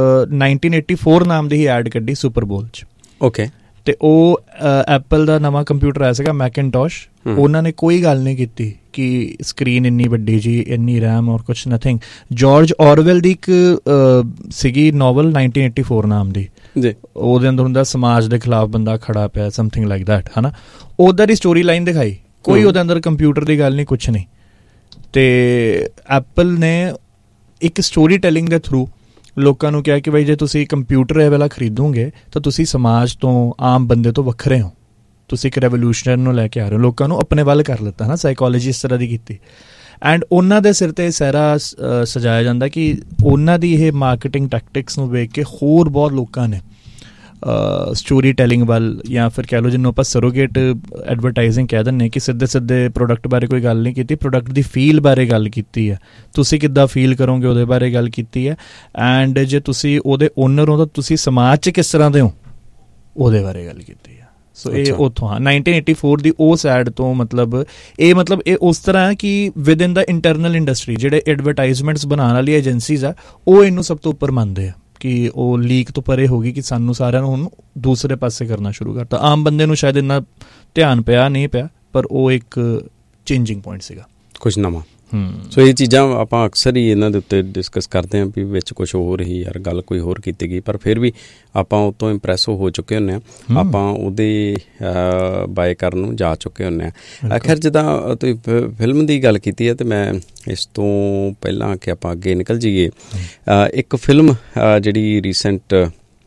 1984 ਨਾਮ ਦੀ ਹੀ ਐਡ ਕੱਢੀ ਸੁਪਰ ਬੋਲ 'ਚ। ਓਕੇ। ਤੇ ਉਹ ਐਪਲ ਦਾ ਨਵਾਂ ਕੰਪਿਊਟਰ ਆਇਆ ਸੀਗਾ ਮੈਕਿਨਟੋਸ਼, ਉਹਨਾਂ ਨੇ ਕੋਈ ਗੱਲ ਨਹੀਂ ਕੀਤੀ ਕਿ ਸਕਰੀਨ ਇੰਨੀ ਵੱਡੀ ਜੀ, ਇੰਨੀ ਰੈਮ ਔਰ ਕੁਛ ਨਥਿੰਗ। ਜਾਰਜ ਔਰਵੈਲ ਦੀ ਇੱਕ ਸੀਗੀ ਨਾਵਲ 1984 ਨਾਮ ਦੀ, ਉਹਦੇ ਅੰਦਰ ਹੁੰਦਾ ਸਮਾਜ ਦੇ ਖਿਲਾਫ ਬੰਦਾ ਖੜਾ ਪਿਆ, ਸਮਥਿੰਗ ਲਾਈਕ ਦੈਟ, ਹੈ ਨਾ। ਉੱਧਰ ਦੀ ਸਟੋਰੀ ਲਾਈਨ ਦਿਖਾਈ, ਕੋਈ ਉਹਦੇ ਅੰਦਰ ਕੰਪਿਊਟਰ ਦੀ ਗੱਲ ਨਹੀਂ, ਕੁਛ ਨਹੀਂ। ਤੇ ਐਪਲ ਨੇ ਇੱਕ ਸਟੋਰੀ ਟੈਲਿੰਗ ਦੇ ਥਰੂ ਲੋਕਾਂ ਨੂੰ ਕਿਹਾ ਕਿ ਬਈ ਜੇ ਤੁਸੀਂ ਕੰਪਿਊਟਰ ਇਹ ਵਾਲਾ ਖਰੀਦੋਗੇ ਤਾਂ ਤੁਸੀਂ ਸਮਾਜ ਤੋਂ, ਆਮ ਬੰਦੇ ਤੋਂ ਵੱਖਰੇ ਹੋ, ਤੁਸੀਂ ਇੱਕ ਰੈਵੋਲੂਸ਼ਨ ਨੂੰ ਲੈ ਕੇ ਆ ਰਹੇ ਹੋ, ਲੋਕਾਂ ਨੂੰ ਆਪਣੇ ਵੱਲ ਕਰ ਲਿੱਤਾ ਨਾ, ਸਾਈਕੋਲੋਜੀ ਇਸ ਤਰ੍ਹਾਂ ਦੀ ਕੀਤੀ। ਐਂਡ ਉਹਨਾਂ ਦੇ ਸਿਰ 'ਤੇ ਸਾਰਾ ਸਜਾਇਆ ਜਾਂਦਾ ਕਿ ਉਹਨਾਂ ਦੀ ਇਹ ਮਾਰਕੀਟਿੰਗ ਟੈਕਟਿਕਸ ਨੂੰ ਵੇਖ ਕੇ ਹੋਰ ਬਹੁਤ ਲੋਕਾਂ ਨੇ ਸਟੋਰੀ ਟੈਲਿੰਗ ਵੱਲ, ਜਾਂ ਫਿਰ ਕਹਿ ਲਓ ਜਿਹਨੂੰ ਆਪਾਂ ਸਰੋਗੇਟ ਐਡਵਰਟਾਈਜ਼ਿੰਗ ਕਹਿ ਦਿੰਦੇ ਕਿ ਸਿੱਧੇ ਸਿੱਧੇ ਪ੍ਰੋਡਕਟ ਬਾਰੇ ਕੋਈ ਗੱਲ ਨਹੀਂ ਕੀਤੀ, ਪ੍ਰੋਡਕਟ ਦੀ ਫੀਲ ਬਾਰੇ ਗੱਲ ਕੀਤੀ ਹੈ, ਤੁਸੀਂ ਕਿੱਦਾਂ ਫੀਲ ਕਰੋਗੇ ਉਹਦੇ ਬਾਰੇ ਗੱਲ ਕੀਤੀ ਹੈ। ਐਂਡ ਜੇ ਤੁਸੀਂ ਉਹਦੇ ਓਨਰ ਹੋ ਤਾਂ ਤੁਸੀਂ ਸਮਾਜ 'ਚ ਕਿਸ ਤਰ੍ਹਾਂ ਦੇ ਹੋ ਉਹਦੇ ਬਾਰੇ ਗੱਲ ਕੀਤੀ ਹੈ। ਸੋ ਇਹ ਉੱਥੋਂ 1984 ਦੀ ਉਸ ਐਡ ਤੋਂ ਮਤਲਬ ਇਹ ਉਸ ਤਰ੍ਹਾਂ ਕਿ with in the internal industry ਜਿਹੜੇ ਐਡਵਰਟਾਈਜ਼ਮੈਂਟਸ ਬਣਾਉਣ ਵਾਲੀ ਏਜੰਸੀਜ਼ ਆ, ਉਹ ਇਹਨੂੰ ਸਭ ਤੋਂ ਉੱਪਰ ਮੰਨਦੇ ਆ ਕਿ ਉਹ ਲੀਕ ਤੋਂ ਪਰੇ ਹੋ ਗਈ, ਕਿ ਸਾਨੂੰ ਸਾਰਿਆਂ ਨੂੰ ਹੁਣ ਦੂਸਰੇ ਪਾਸੇ ਕਰਨਾ ਸ਼ੁਰੂ ਕਰਤਾ। ਆਮ ਬੰਦੇ ਨੂੰ ਸ਼ਾਇਦ ਇੰਨਾ ਧਿਆਨ ਪਿਆ ਨਹੀਂ ਪਿਆ, ਪਰ ਉਹ ਇੱਕ ਚੇਂਜਿੰਗ ਪੁਆਇੰਟ ਸੀਗਾ, ਕੁਛ ਨਵਾਂ। ਸੋ ਇਹ ਚੀਜ਼ਾਂ ਆਪਾਂ ਅਕਸਰ ਹੀ ਇਹਨਾਂ ਦੇ ਉੱਤੇ ਡਿਸਕਸ ਕਰਦੇ ਹਾਂ ਵੀ ਵਿੱਚ ਕੁਛ ਹੋਰ ਹੀ ਯਾਰ ਗੱਲ ਕੋਈ ਹੋਰ ਕੀਤੀ ਗਈ, ਪਰ ਫਿਰ ਵੀ ਆਪਾਂ ਉਹ ਤੋਂ ਇੰਪਰੈਸ ਹੋ ਚੁੱਕੇ ਹੁੰਦੇ ਹਾਂ, ਆਪਾਂ ਉਹਦੇ ਬਾਏ ਕਰਨ ਨੂੰ ਜਾ ਚੁੱਕੇ ਹੁੰਦੇ ਹਾਂ। ਖੈਰ ਜਿੱਦਾਂ ਤੁਸੀਂ ਫਿਲਮ ਦੀ ਗੱਲ ਕੀਤੀ ਹੈ, ਅਤੇ ਮੈਂ ਇਸ ਤੋਂ ਪਹਿਲਾਂ ਕਿ ਆਪਾਂ ਅੱਗੇ ਨਿਕਲ ਜਾਈਏ, ਇੱਕ ਫਿਲਮ ਜਿਹੜੀ ਰੀਸੈਂਟ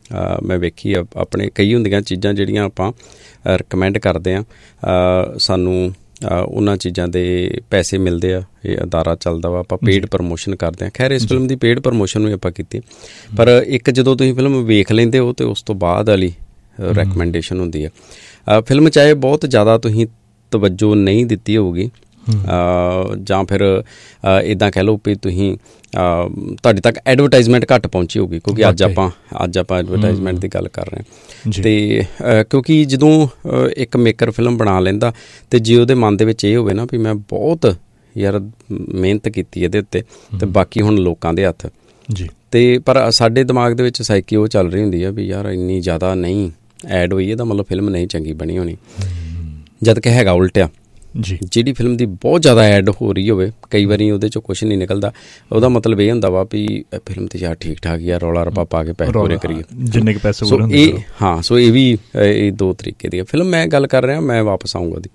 ਮੈਂ ਵੇਖੀ ਆਪਣੇ ਕਈ ਹੁੰਦੀਆਂ ਚੀਜ਼ਾਂ ਜਿਹੜੀਆਂ ਆਪਾਂ ਰਿਕਮੈਂਡ ਕਰਦੇ ਹਾਂ, ਸਾਨੂੰ ਉਹਨਾਂ ਚੀਜ਼ਾਂ ਦੇ ਪੈਸੇ ਮਿਲਦੇ ਆ, ਇਹ ਅਦਾਰਾ ਚੱਲਦਾ ਵਾ, ਆਪਾਂ ਪੇਡ ਪ੍ਰਮੋਸ਼ਨ ਕਰਦੇ ਹਾਂ। ਖੈਰ ਇਸ ਫਿਲਮ ਦੀ ਪੇਡ ਪ੍ਰਮੋਸ਼ਨ ਵੀ ਆਪਾਂ ਕੀਤੀ, ਪਰ ਇੱਕ ਜਦੋਂ ਤੁਸੀਂ ਫਿਲਮ ਵੇਖ ਲੈਂਦੇ ਹੋ ਅਤੇ ਉਸ ਤੋਂ ਬਾਅਦ ਵਾਲੀ ਰੈਕਮੈਂਡੇਸ਼ਨ ਹੁੰਦੀ ਆ। ਫਿਲਮ ਚਾਹੇ ਬਹੁਤ ਜ਼ਿਆਦਾ ਤੁਸੀਂ ਤਵੱਜੋ ਨਹੀਂ ਦਿੱਤੀ ਹੋਊਗੀ, ਜਾਂ ਫਿਰ ਇੱਦਾਂ ਕਹਿ ਲਓ ਵੀ ਤੁਸੀਂ ਤੁਹਾਡੇ ਤੱਕ ਐਡਵਰਟਾਈਜ਼ਮੈਂਟ ਘੱਟ ਪਹੁੰਚੀ ਹੋਊਗੀ, ਕਿਉਂਕਿ ਅੱਜ ਆਪਾਂ ਐਡਵਰਟਾਈਜ਼ਮੈਂਟ ਦੀ ਗੱਲ ਕਰ ਰਹੇ ਹਾਂ। ਅਤੇ ਕਿਉਂਕਿ ਜਦੋਂ ਇੱਕ ਮੇਕਰ ਫਿਲਮ ਬਣਾ ਲੈਂਦਾ ਅਤੇ ਜੇ ਉਹਦੇ ਮਨ ਦੇ ਵਿੱਚ ਇਹ ਹੋਵੇ ਨਾ ਵੀ ਮੈਂ ਬਹੁਤ ਯਾਰ ਮਿਹਨਤ ਕੀਤੀ ਇਹਦੇ ਉੱਤੇ, ਅਤੇ ਬਾਕੀ ਹੁਣ ਲੋਕਾਂ ਦੇ ਹੱਥ ਜੀ। ਅਤੇ ਪਰ ਸਾਡੇ ਦਿਮਾਗ ਦੇ ਵਿੱਚ ਸਾਈਕੀ ਉਹ ਚੱਲ ਰਹੀ ਹੁੰਦੀ ਆ ਵੀ ਯਾਰ ਇੰਨੀ ਜ਼ਿਆਦਾ ਨਹੀਂ ਐਡ ਹੋਈ, ਇਹਦਾ ਮਤਲਬ ਫਿਲਮ ਨਹੀਂ ਚੰਗੀ ਬਣੀ ਹੋਣੀ, ਜਦ ਕਿ ਹੈਗਾ ਉਲਟਿਆ ਜੀ। ਜਿਹੜੀ ਫਿਲਮ ਦੀ ਬਹੁਤ ਜ਼ਿਆਦਾ ਐਡ ਹੋ ਰਹੀ ਹੋਵੇ, ਕਈ ਵਾਰੀ ਉਹਦੇ 'ਚੋਂ ਕੁਛ ਨਹੀਂ ਨਿਕਲਦਾ, ਉਹਦਾ ਮਤਲਬ ਇਹ ਹੁੰਦਾ ਵਾ ਵੀ ਫਿਲਮ ਤੇ ਯਾਰ ਠੀਕ ਠਾਕ ਯਾਰ, ਰੌਲਾ ਰੱਪਾ ਪਾ ਕੇ ਪੈਸੇ ਪੂਰੇ ਕਰੀਏ, ਜਿੰਨੇ ਕੁ ਪੈਸੇ। ਸੋ ਇਹ ਵੀ ਇਹ ਦੋ ਤਰੀਕੇ ਦੀ ਫਿਲਮ ਮੈਂ ਗੱਲ ਕਰ ਰਿਹਾ। ਮੈਂ ਵਾਪਸ ਆਊਂਗਾ ਉਹਦੀ।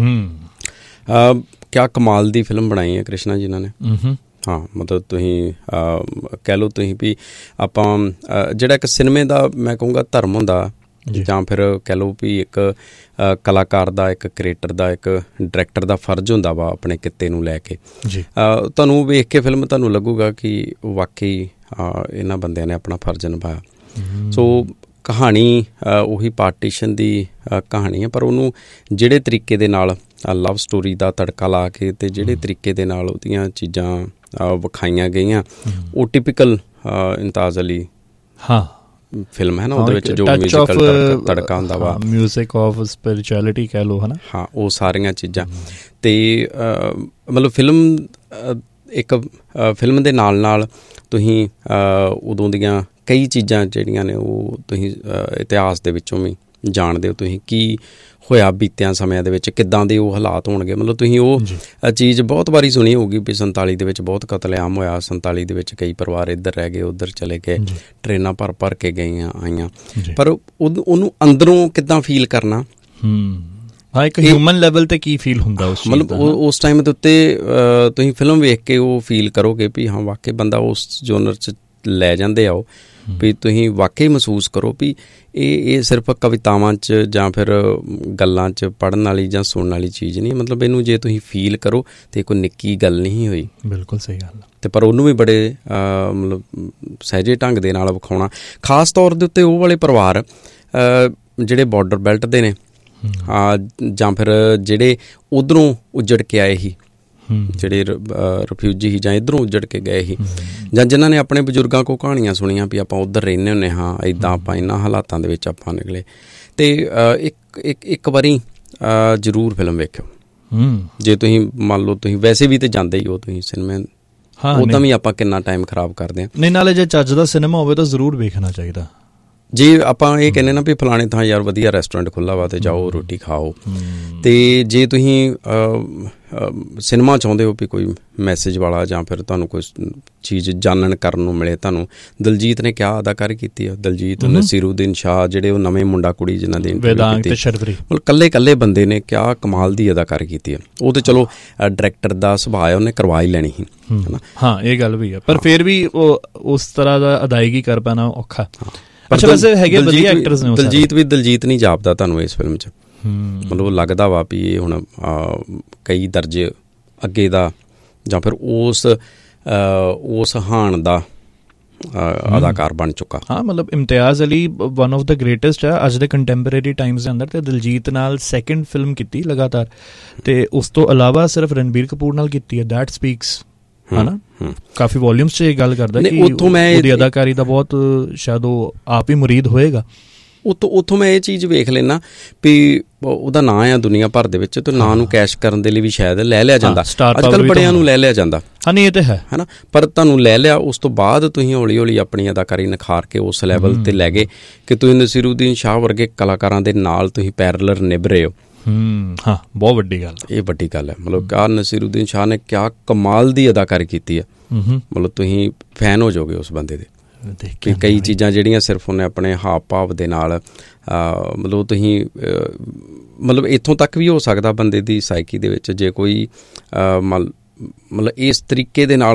ਕਿਆ ਕਮਾਲ ਦੀ ਫਿਲਮ ਬਣਾਈ ਹੈ ਕ੍ਰਿਸ਼ਨਾ ਜੀ ਇਹਨਾਂ ਨੇ। ਹਾਂ, ਮਤਲਬ ਤੁਸੀਂ ਕਹਿ ਲਓ ਤੁਸੀਂ ਵੀ ਆਪਾਂ ਜਿਹੜਾ ਇੱਕ ਸਿਨੇਮੇ ਦਾ ਮੈਂ ਕਹੂੰਗਾ ਧਰਮ ਹੁੰਦਾ, ਜਾਂ ਫਿਰ ਕਹਿ ਲਓ ਵੀ ਇੱਕ ਕਲਾਕਾਰ ਦਾ, ਇੱਕ ਕ੍ਰੀਏਟਰ ਦਾ, ਇੱਕ ਡਾਇਰੈਕਟਰ ਦਾ ਫਰਜ਼ ਹੁੰਦਾ ਵਾ ਆਪਣੇ ਕਿੱਤੇ ਨੂੰ ਲੈ ਕੇ। ਤੁਹਾਨੂੰ ਵੇਖ ਕੇ ਫਿਲਮ ਤੁਹਾਨੂੰ ਲੱਗੂਗਾ ਕਿ ਵਾਕਈ ਇਹਨਾਂ ਬੰਦਿਆਂ ਨੇ ਆਪਣਾ ਫਰਜ਼ ਨਿਭਾਇਆ। ਸੋ ਕਹਾਣੀ ਉਹੀ ਪਾਰਟੀਸ਼ਨ ਦੀ ਕਹਾਣੀ ਹੈ, ਪਰ ਉਹਨੂੰ ਜਿਹੜੇ ਤਰੀਕੇ ਦੇ ਨਾਲ ਲਵ ਸਟੋਰੀ ਦਾ ਤੜਕਾ ਲਾ ਕੇ ਅਤੇ ਜਿਹੜੇ ਤਰੀਕੇ ਦੇ ਨਾਲ ਉਹਦੀਆਂ ਚੀਜ਼ਾਂ ਵਿਖਾਈਆਂ ਗਈਆਂ, ਉਹ ਟਿਪੀਕਲ ਇਮਤਾਜ਼ ਅਲੀ ਫਿਲਮ ਹੈ ਨਾ, ਉਹਦੇ ਵਿੱਚ ਜੋ ਮਿਊਜ਼ੀਕਲ ਤੜਕਾ ਹੁੰਦਾ ਵਾ, ਮਿਊਜ਼ਿਕ ਆਫ ਸਪਿਰਿਚੁਅਲਿਟੀ ਕਹਿ ਲਓ, ਹੈ ਨਾ। ਹਾਂ, ਉਹ ਸਾਰੀਆਂ ਚੀਜ਼ਾਂ। ਅਤੇ ਮਤਲਬ ਇੱਕ ਫਿਲਮ ਦੇ ਨਾਲ ਨਾਲ ਤੁਸੀਂ ਉਦੋਂ ਦੀਆਂ ਕਈ ਚੀਜ਼ਾਂ ਜਿਹੜੀਆਂ ਨੇ ਉਹ ਤੁਸੀਂ ਇਤਿਹਾਸ ਦੇ ਵਿੱਚੋਂ ਵੀ ਜਾਣਦੇ ਹੋ, ਤੁਸੀਂ ਕੀ ਹੋਇਆ ਬੀਤਿਆਂ ਸਮਿਆਂ ਦੇ ਵਿੱਚ, ਕਿੱਦਾਂ ਦੇ ਉਹ ਹਾਲਾਤ ਹੋਣਗੇ। ਮਤਲਬ ਤੁਸੀਂ ਉਹ ਚੀਜ਼ ਬਹੁਤ ਵਾਰੀ ਸੁਣੀ ਹੋਊਗੀ ਵੀ 47 ਦੇ ਵਿੱਚ ਬਹੁਤ ਕਤਲੇਆਮ ਹੋਇਆ, 47 ਦੇ ਵਿੱਚ ਕਈ ਪਰਿਵਾਰ ਇੱਧਰ ਰਹਿ ਗਏ, ਉੱਧਰ ਚਲੇ ਗਏ, ਟ੍ਰੇਨਾਂ ਭਰ ਕੇ ਗਈਆਂ ਆਈਆਂ, ਪਰ ਉਹਨੂੰ ਅੰਦਰੋਂ ਕਿੱਦਾਂ ਫੀਲ ਕਰਨਾ, ਹਾਂ, ਇੱਕ ਹਿਊਮਨ ਲੈਵਲ 'ਤੇ ਕੀ ਫੀਲ ਹੁੰਦਾ ਉਸ ਚੀਜ਼ ਦਾ, ਮਤਲਬ ਉਸ ਟਾਈਮ ਦੇ ਉੱਤੇ ਤੁਸੀਂ ਫਿਲਮ ਵੇਖ ਕੇ ਉਹ ਫੀਲ ਕਰੋਗੇ ਵੀ ਹਾਂ ਵਾਕਈ ਬੰਦਾ ਉਸ ਜੋਨਰ 'ਚ ਲੈ ਜਾਂਦੇ ਆ ਉਹ, ਵੀ ਤੁਸੀਂ ਵਾਕਈ ਮਹਿਸੂਸ ਕਰੋ ਵੀ ਇਹ ਸਿਰਫ ਕਵਿਤਾਵਾਂ 'ਚ ਜਾਂ ਫਿਰ ਗੱਲਾਂ 'ਚ ਪੜ੍ਹਨ ਵਾਲੀ ਜਾਂ ਸੁਣਨ ਵਾਲੀ ਚੀਜ਼ ਨਹੀਂ, ਮਤਲਬ ਇਹਨੂੰ ਜੇ ਤੁਸੀਂ ਫੀਲ ਕਰੋ ਤਾਂ ਕੋਈ ਨਿੱਕੀ ਗੱਲ ਨਹੀਂ ਹੋਈ। ਬਿਲਕੁਲ ਸਹੀ ਗੱਲ। ਅਤੇ ਪਰ ਉਹਨੂੰ ਵੀ ਬੜੇ ਮਤਲਬ ਸਹਿਜੇ ਢੰਗ ਦੇ ਨਾਲ ਵਿਖਾਉਣਾ, ਖਾਸ ਤੌਰ ਦੇ ਉੱਤੇ ਉਹ ਵਾਲੇ ਪਰਿਵਾਰ ਜਿਹੜੇ ਬਾਰਡਰ ਬੈਲਟ ਦੇ ਨੇ, ਜਾਂ ਫਿਰ ਜਿਹੜੇ ਉੱਧਰੋਂ ਉੱਜੜ ਕੇ ਆਏ ਸੀ, ਜਿਹੜੇ ਰਿਫਿਊਜੀ ਸੀ ਜਾਂ ਇੱਧਰੋਂ ਉੱਜੜ ਕੇ ਗਏ ਸੀ, ਜਾਂ ਜਿਨ੍ਹਾਂ ਨੇ ਆਪਣੇ ਬਜ਼ੁਰਗਾਂ ਕੋਲ ਕਹਾਣੀਆਂ ਸੁਣੀਆਂ ਵੀ ਆਪਾਂ ਉੱਧਰ ਰਹਿੰਦੇ ਹੁੰਦੇ ਹਾਂ, ਇੱਦਾਂ ਆਪਾਂ ਇਹਨਾਂ ਹਾਲਾਤਾਂ ਦੇ ਵਿੱਚ ਆਪਾਂ ਨਿਕਲੇ। ਅਤੇ ਇੱਕ ਵਾਰੀ ਜ਼ਰੂਰ ਫਿਲਮ ਵੇਖਿਓ, ਜੇ ਤੁਸੀਂ ਮੰਨ ਲਓ ਤੁਸੀਂ ਵੈਸੇ ਵੀ ਤਾਂ ਜਾਂਦੇ ਹੀ ਹੋ ਤੁਸੀਂ ਸਿਨੇਮੇ, ਉੱਦਾਂ ਵੀ ਆਪਾਂ ਕਿੰਨਾ ਟਾਈਮ ਖਰਾਬ ਕਰਦੇ ਹਾਂ। ਨਹੀਂ, ਨਾਲੇ ਜੇ ਚੱਜ ਦਾ ਸਿਨੇਮਾ ਹੋਵੇ ਤਾਂ ਜ਼ਰੂਰ ਵੇਖਣਾ ਚਾਹੀਦਾ। ਜੇ ਆਪਾਂ ਇਹ ਕਹਿੰਦੇ ਨਾ ਵੀ ਫਲਾਣੇ ਥਾਂ ਯਾਰ ਵਧੀਆ ਰੈਸਟੋਰੈਂਟ ਖੁੱਲ੍ਹਾ ਵਾ ਅਤੇ ਜਾਓ ਰੋਟੀ ਖਾਓ, ਅਤੇ ਜੇ ਤੁਸੀਂ ਸਿਨੇਮਾ ਚਾਹੁੰਦੇ ਹੋ ਵੀ ਕੋਈ ਮੈਸੇਜ ਵਾਲਾ ਜਾਂ ਫਿਰ ਤੁਹਾਨੂੰ ਕੋਈ ਚੀਜ਼ ਜਾਣਨ ਕਰਨ ਨੂੰ ਮਿਲੇ, ਤੁਹਾਨੂੰ ਦਿਲਜੀਤ ਨੇ ਕਿਆ ਅਦਾਕਾਰੀ ਕੀਤੀ ਆ, ਦਿਲਜੀਤ, ਨਸੀਰੂਦੀਨ ਸ਼ਾਹ, ਜਿਹੜੇ ਉਹ ਨਵੇਂ ਮੁੰਡਾ ਕੁੜੀ ਜਿਨ੍ਹਾਂ ਦੀ ਮਤਲਬ ਇਕੱਲੇ ਬੰਦੇ ਨੇ ਕਿਆ ਕਮਾਲ ਦੀ ਅਦਾਕਾਰੀ ਕੀਤੀ ਆ। ਉਹ ਤਾਂ ਚਲੋ ਡਾਇਰੈਕਟਰ ਦਾ ਸੁਭਾਅ ਹੈ, ਉਹਨੇ ਕਰਵਾ ਹੀ ਲੈਣੀ ਸੀ, ਹੈ ਨਾ। ਹਾਂ, ਇਹ ਗੱਲ ਵੀ ਆ, ਪਰ ਫਿਰ ਵੀ ਉਹ ਉਸ ਤਰ੍ਹਾਂ ਦਾ ਅਦਾਇਗੀ ਕਰ ਪਾਉਣਾ ਔਖਾ। ਅੱਛਾ, ਵੈਸੇ ਹੈਗੇ ਵਧੀਆ ਐਕਟਰਸ ਨੇ। ਦਿਲਜੀਤ ਨਹੀਂ ਜਾਪਦਾ ਤੁਹਾਨੂੰ ਇਸ ਫਿਲਮ 'ਚ, ਮਤਲਬ ਲੱਗਦਾ ਵਾ ਵੀ ਇਹ ਹੁਣ ਕਈ ਦਰਜੇ ਅੱਗੇ ਦਾ ਜਾਂ ਫਿਰ ਉਸ ਹਾਣ ਦਾ ਅਦਾਕਾਰ ਬਣ ਚੁੱਕਾ। ਹਾਂ, ਮਤਲਬ Imtiaz Ali one of the greatest ਹੈ ਅੱਜ ਦੇ ਕੰਟੈਂਪਰੇਰੀ ਟਾਈਮਸ ਦੇ ਅੰਦਰ, ਅਤੇ ਦਿਲਜੀਤ ਨਾਲ ਸੈਕਿੰਡ ਫਿਲਮ ਕੀਤੀ ਲਗਾਤਾਰ, ਅਤੇ ਉਸ ਤੋਂ ਇਲਾਵਾ ਸਿਰਫ ਰਣਬੀਰ ਕਪੂਰ ਨਾਲ ਕੀਤੀ ਹੈ। ਦੈਟ ਸਪੀਕਸ, ਹੈ ਨਾ, ਕਾਫੀ ਵੋਲਿਊਮਸ 'ਚ ਇਹ ਗੱਲ ਕਰਦਾ ਕਿ ਉਹਦੀ ਅਦਾਕਾਰੀ ਦਾ ਬਹੁਤ ਸ਼ਾਇਦ ਉਹ ਆਪ ਹੀ ਮੁਰੀਦ ਹੋਏਗਾ। ਉੱਥੋਂ ਮੈਂ ਇਹ ਚੀਜ਼ ਵੇਖ ਲੈਣਾ ਵੀ ਉਹਦਾ ਨਾਂ ਆ ਦੁਨੀਆ ਭਰ ਦੇ ਵਿੱਚ, ਤੇ ਨਾਂ ਨੂੰ ਕੈਸ਼ ਕਰਨ ਦੇ ਲਈ ਵੀ ਸ਼ਾਇਦ ਲੈ ਲਿਆ ਜਾਂਦਾ, ਅੱਜ ਕੱਲ੍ਹ ਬੜਿਆਂ ਨੂੰ ਲੈ ਲਿਆ ਜਾਂਦਾ। ਹਾਂ, ਨਹੀਂ ਇਹ ਤਾਂ ਹੈ ਨਾ, ਪਰ ਤੁਹਾਨੂੰ ਲੈ ਲਿਆ, ਉਸ ਤੋਂ ਬਾਅਦ ਤੁਸੀਂ ਹੌਲੀ ਹੌਲੀ ਆਪਣੀ ਅਦਾਕਾਰੀ ਨਿਖਾਰ ਕੇ ਉਸ ਲੈਵਲ 'ਤੇ ਲੈ ਗਏ ਕਿ ਤੁਸੀਂ ਨਸੀਰੂਦੀਨ ਸ਼ਾਹ ਵਰਗੇ ਕਲਾਕਾਰਾਂ ਦੇ ਨਾਲ ਤੁਸੀਂ ਪੈਰਲਰ ਨਿਭ ਰਹੇ ਹੋ। ਹਾਂ, ਬਹੁਤ ਵੱਡੀ ਗੱਲ, ਇਹ ਵੱਡੀ ਗੱਲ ਹੈ। ਮਤਲਬ ਕਿਆ ਨਸੀਰੂਦੀਨ ਸ਼ਾਹ ਨੇ ਕਿਆ ਕਮਾਲ ਦੀ ਅਦਾਕਾਰੀ ਕੀਤੀ ਹੈ, ਮਤਲਬ ਤੁਸੀਂ ਫੈਨ ਹੋ ਜਾਓਗੇ ਉਸ ਬੰਦੇ ਦੇ। ਕਿ ਕਈ ਚੀਜ਼ਾਂ ਜਿਹੜੀਆਂ ਸਿਰਫ ਉਹਨੇ ਆਪਣੇ ਹਾਵ ਭਾਵ ਦੇ ਨਾਲ, ਮਤਲਬ ਤੁਸੀਂ ਮਤਲਬ ਇੱਥੋਂ ਤੱਕ ਵੀ ਹੋ ਸਕਦਾ ਬੰਦੇ ਦੀ ਸਾਈਕੀ ਦੇ ਵਿੱਚ, ਜੇ ਕੋਈ ਮਤਲਬ ਇਸ ਤਰੀਕੇ ਦੇ ਨਾਲ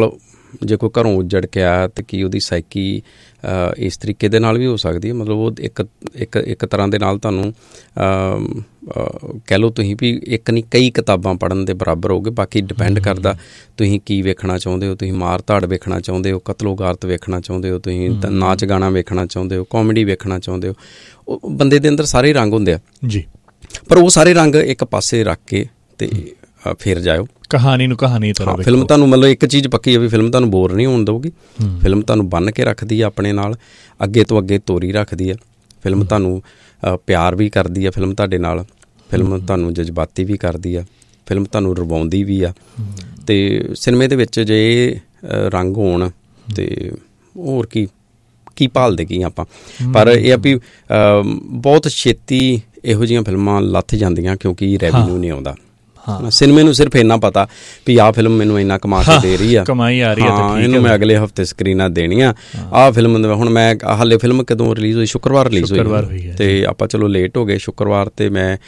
ਜੇ ਕੋਈ ਘਰੋਂ ਉੱਜੜ ਕੇ ਆਇਆ ਤਾਂ ਕੀ ਉਹਦੀ ਸਾਈਕੀ ਇਸ ਤਰੀਕੇ ਦੇ ਨਾਲ ਵੀ ਹੋ ਸਕਦੀ ਹੈ। ਮਤਲਬ ਉਹ ਇੱਕ ਤਰ੍ਹਾਂ ਦੇ ਨਾਲ ਤੁਹਾਨੂੰ ਕਹਿ ਲਓ ਤੁਸੀਂ ਵੀ ਇੱਕ ਨਹੀਂ ਕਈ ਕਿਤਾਬਾਂ ਪੜ੍ਹਨ ਦੇ ਬਰਾਬਰ ਹੋਗੇ। ਬਾਕੀ ਡਿਪੈਂਡ ਕਰਦਾ ਤੁਸੀਂ ਕੀ ਵੇਖਣਾ ਚਾਹੁੰਦੇ ਹੋ। ਤੁਸੀਂ ਮਾਰ ਧਾੜ ਵੇਖਣਾ ਚਾਹੁੰਦੇ ਹੋ, ਕਤਲੋ ਗਾਰਤ ਵੇਖਣਾ ਚਾਹੁੰਦੇ ਹੋ, ਤੁਸੀਂ ਨਾਚ ਗਾਣਾ ਵੇਖਣਾ ਚਾਹੁੰਦੇ ਹੋ, ਕਾਮੇਡੀ ਵੇਖਣਾ ਚਾਹੁੰਦੇ ਹੋ। ਉਹ ਬੰਦੇ ਦੇ ਅੰਦਰ ਸਾਰੇ ਰੰਗ ਹੁੰਦੇ ਆ ਜੀ, ਪਰ ਉਹ ਸਾਰੇ ਰੰਗ ਇੱਕ ਪਾਸੇ ਰੱਖ ਕੇ ਤੇ ਫਿਰ ਜਾਇਓ ਕਹਾਣੀ ਨੂੰ ਕਹਾਣੀ ਤਰ੍ਹਾਂ। ਫਿਲਮ ਤੁਹਾਨੂੰ ਮਤਲਬ ਇੱਕ ਚੀਜ਼ ਪੱਕੀ ਹੈ ਵੀ ਫਿਲਮ ਤੁਹਾਨੂੰ ਬੋਰ ਨਹੀਂ ਹੋਣ ਦਊਗੀ। ਫਿਲਮ ਤੁਹਾਨੂੰ ਬੰਨ੍ਹ ਕੇ ਰੱਖਦੀ ਆ ਆਪਣੇ ਨਾਲ, ਅੱਗੇ ਤੋਂ ਅੱਗੇ ਤੋਰੀ ਰੱਖਦੀ ਆ। ਫਿਲਮ ਤੁਹਾਨੂੰ ਪਿਆਰ ਵੀ ਕਰਦੀ ਆ ਫਿਲਮ ਤੁਹਾਡੇ ਨਾਲ, ਫਿਲਮ ਤੁਹਾਨੂੰ ਜਜ਼ਬਾਤੀ ਵੀ ਕਰਦੀ ਆ, ਫਿਲਮ ਤੁਹਾਨੂੰ ਰਵਾਉਂਦੀ ਵੀ ਆ। ਅਤੇ ਸਿਨੇਮੇ ਦੇ ਵਿੱਚ ਜੇ ਰੰਗ ਹੋਣ ਅਤੇ ਹੋਰ ਕੀ ਭਾਲਦੇ ਕੀ ਆਪਾਂ। ਪਰ ਇਹ ਆ ਵੀ ਬਹੁਤ ਛੇਤੀ ਇਹੋ ਜਿਹੀਆਂ ਫਿਲਮਾਂ ਲੱਥ ਜਾਂਦੀਆਂ ਕਿਉਂਕਿ ਰੈਵਨਿਊ ਨਹੀਂ ਆਉਂਦਾ। ਸਿਨੇਮੇ ਨੂੰ ਸਿਰਫ ਇੰਨਾ ਪਤਾ ਵੀ ਆਹ ਫਿਲਮ ਮੈਨੂੰ ਇੰਨਾ ਕਮਾ ਕੇ ਦੇ ਰਹੀ ਆ, ਕਮਾਈ ਆ ਰਹੀ ਹੈ, ਇਹਨੂੰ ਮੈਂ ਅਗਲੇ ਹਫ਼ਤੇ ਸਕਰੀਨਾਂ ਦੇਣੀਆਂ। ਆਹ ਫਿਲਮ ਹੁਣ ਮੈਂ ਹਾਲੇ ਫਿਲਮ ਕਦੋਂ ਰਿਲੀਜ਼ ਹੋਈ? ਸ਼ੁੱਕਰਵਾਰ ਰਿਲੀਜ਼ ਹੋਈ ਅਤੇ ਆਪਾਂ ਚਲੋ ਲੇਟ ਹੋ ਗਏ ਸ਼ੁੱਕਰਵਾਰ। ਅਤੇ ਮੈਂ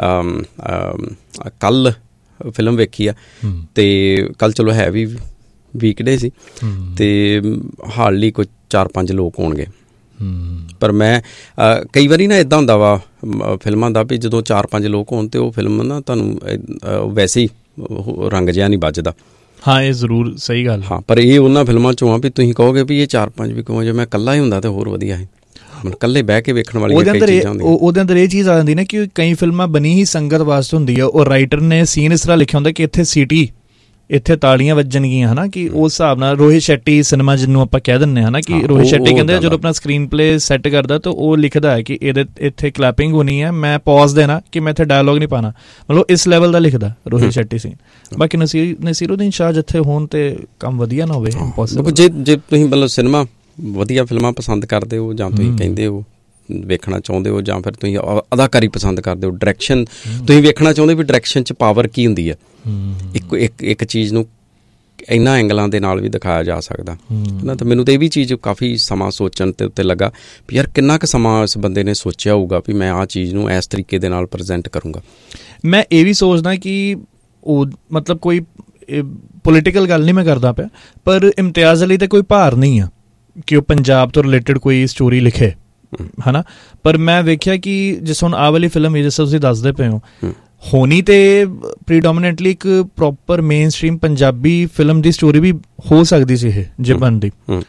ਕੱਲ੍ਹ ਫਿਲਮ ਵੇਖੀ ਆ ਅਤੇ ਕੱਲ੍ਹ ਚਲੋ ਹੈ ਵੀ ਵੀਕਡੇ ਸੀ ਅਤੇ ਹਾਰਡਲੀ ਕੋਈ 4-5 ਲੋਕ ਹੋਣਗੇ। ਪਰ ਮੈਂ ਕਈ ਵਾਰੀ ਨਾ ਇੱਦਾਂ ਹੁੰਦਾ ਵਾ ਫਿਲਮਾਂ ਦਾ ਵੀ ਜਦੋਂ 4-5 ਲੋਕ ਹੋਣ ਅਤੇ ਉਹ ਫਿਲਮ ਨਾ ਤੁਹਾਨੂੰ ਵੈਸੇ ਹੀ ਰੰਗ ਜਿਹਾ ਨਹੀਂ ਵੱਜਦਾ। ਹਾਂ, ਇਹ ਜ਼ਰੂਰ ਸਹੀ ਗੱਲ। ਹਾਂ, ਪਰ ਇਹ ਉਹਨਾਂ ਫਿਲਮਾਂ 'ਚੋਂ ਆ ਵੀ ਤੁਸੀਂ ਕਹੋਗੇ ਵੀ ਇਹ 4-5 ਵੀ ਕਹੋ ਜੇ ਮੈਂ ਇਕੱਲਾ ਹੀ ਹੁੰਦਾ ਤਾਂ ਹੋਰ ਵਧੀਆ ਹੈ। ਮਤਲਬ ਇਕੱਲੇ ਬਹਿ ਕੇ ਵੇਖਣ ਵਾਲੀਆਂ ਕਈ ਚੀਜ਼ਾਂ ਹੁੰਦੀਆਂ। ਉਹਦੇ ਅੰਦਰ ਇਹ ਚੀਜ਼ ਆ ਜਾਂਦੀ ਨਾ ਕਿ ਕਈ ਫਿਲਮਾਂ ਬਣੀ ਹੀ ਸੰਗਤ ਵਾਸਤੇ ਹੁੰਦੀ ਆ। ਉਹ ਰਾਈਟਰ ਨੇ ਸੀਨ ਇਸ ਤਰ੍ਹਾਂ ਲਿਖਿਆ ਹੁੰਦਾ ਕਿ ਇੱਥੇ ਸੀਟੀ, ਇੱਥੇ ਤਾੜੀਆਂ ਵੱਜਣਗੀਆਂ, ਹੈ ਨਾ, ਕਿ ਉਸ ਹਿਸਾਬ ਨਾਲ ਰੋਹਿਤ ਸ਼ੈਟੀ ਸਿਨੇਮਾ ਜਿਹਨੂੰ ਆਪਾਂ ਕਹਿ ਦਿੰਦੇ ਹਾਂ ਨਾ, ਕਿ ਰੋਹਿਤ ਸ਼ੈਟੀ ਕਹਿੰਦੇ ਜਦੋਂ ਆਪਣਾ ਸਕਰੀਨ ਪਲੇ ਸੈੱਟ ਕਰਦਾ ਤਾਂ ਉਹ ਲਿਖਦਾ ਹੈ ਕਿ ਇੱਥੇ ਕਲੈਪਿੰਗ ਹੋਣੀ ਹੈ, ਮੈਂ ਪੌਜ਼ ਦੇਣਾ ਕਿ ਮੈਂ ਇੱਥੇ ਡਾਇਲੋਗ ਨਹੀਂ ਪਾਉਣਾ। ਮਤਲਬ ਇਸ ਲੈਵਲ ਦਾ ਲਿਖਦਾ ਰੋਹਿਤ ਸ਼ੈਟੀ ਸੀਨ। ਬਾਕੀ ਨਸੀਰੁਦੀਨ ਸ਼ਾਹ ਜਿੱਥੇ ਹੋਣ ਤੇ ਕੰਮ ਵਧੀਆ ਨਾ ਹੋਵੇ ਇੰਪੋਸੀਬਲ। ਜੇ ਤੁਸੀਂ ਮਤਲਬ ਸਿਨੇਮਾ ਵਧੀਆ ਫਿਲਮਾਂ ਪਸੰਦ ਕਰਦੇ ਹੋ ਜਾਂ ਤੁਸੀਂ ਕਹਿੰਦੇ ਹੋ ਵੇਖਣਾ ਚਾਹੁੰਦੇ ਹੋ ਜਾਂ ਫਿਰ ਤੁਸੀਂ ਅਦਾਕਾਰੀ ਪਸੰਦ ਕਰਦੇ ਹੋ, ਡਾਇਰੈਕਸ਼ਨ ਤੁਸੀਂ ਵੇਖਣਾ ਚਾਹੁੰਦੇ ਵੀ ਡਾਇਰੈਕਸ਼ਨ 'ਚ ਪਾਵਰ ਕੀ ਹੁੰਦੀ ਹੈ, ਇੱਕ ਚੀਜ਼ ਨੂੰ ਇਹਨਾਂ ਐਂਗਲਾਂ ਦੇ ਨਾਲ ਵੀ ਦਿਖਾਇਆ ਜਾ ਸਕਦਾ ਨਾ। ਤਾਂ ਮੈਨੂੰ ਤਾਂ ਇਹ ਵੀ ਚੀਜ਼ ਕਾਫੀ ਸਮਾਂ ਸੋਚਣ ਤੇ ਉੱਤੇ ਲੱਗਾ ਵੀ ਯਾਰ ਕਿੰਨਾ ਕੁ ਸਮਾਂ ਇਸ ਬੰਦੇ ਨੇ ਸੋਚਿਆ ਹੋਊਗਾ ਵੀ ਮੈਂ ਆਹ ਚੀਜ਼ ਨੂੰ ਇਸ ਤਰੀਕੇ ਦੇ ਨਾਲ ਪ੍ਰੈਜ਼ੈਂਟ ਕਰੂੰਗਾ। ਮੈਂ ਇਹ ਵੀ ਸੋਚਦਾ ਕਿ ਉਹ ਮਤਲਬ ਕੋਈ ਪੋਲੀਟੀਕਲ ਗੱਲ ਨਹੀਂ ਮੈਂ ਕਰਦਾ ਪਿਆ, ਪਰ ਇਮਤਿਆਜ਼ ਅਲੀ ਤੇ ਕੋਈ ਭਾਰ ਨਹੀਂ ਆ ਕਿ ਉਹ ਪੰਜਾਬ ਤੋਂ ਰਿਲੇਟਡ ਕੋਈ ਸਟੋਰੀ ਲਿਖੇ, ਹੈ ਨਾ। ਪਰ ਮੈਂ ਵੇਖਿਆ ਕਿ ਜਿਸ ਹੁਣ ਆਹ ਵਾਲੀ ਫਿਲਮ ਜਿਸ ਤੁਸੀਂ ਦੱਸਦੇ ਪਏ ਹੋ ਹੋਣੀ ਤੇ ਪ੍ਰੀਡੋਮੀਨੈਂਟਲੀ ਇੱਕ proper main stream Punjabi film ਦੀ ਸਟੋਰੀ ਵੀ ਹੋ ਸਕਦੀ ਸੀ ਇਹ ਜੇ ਬਣਦੀ।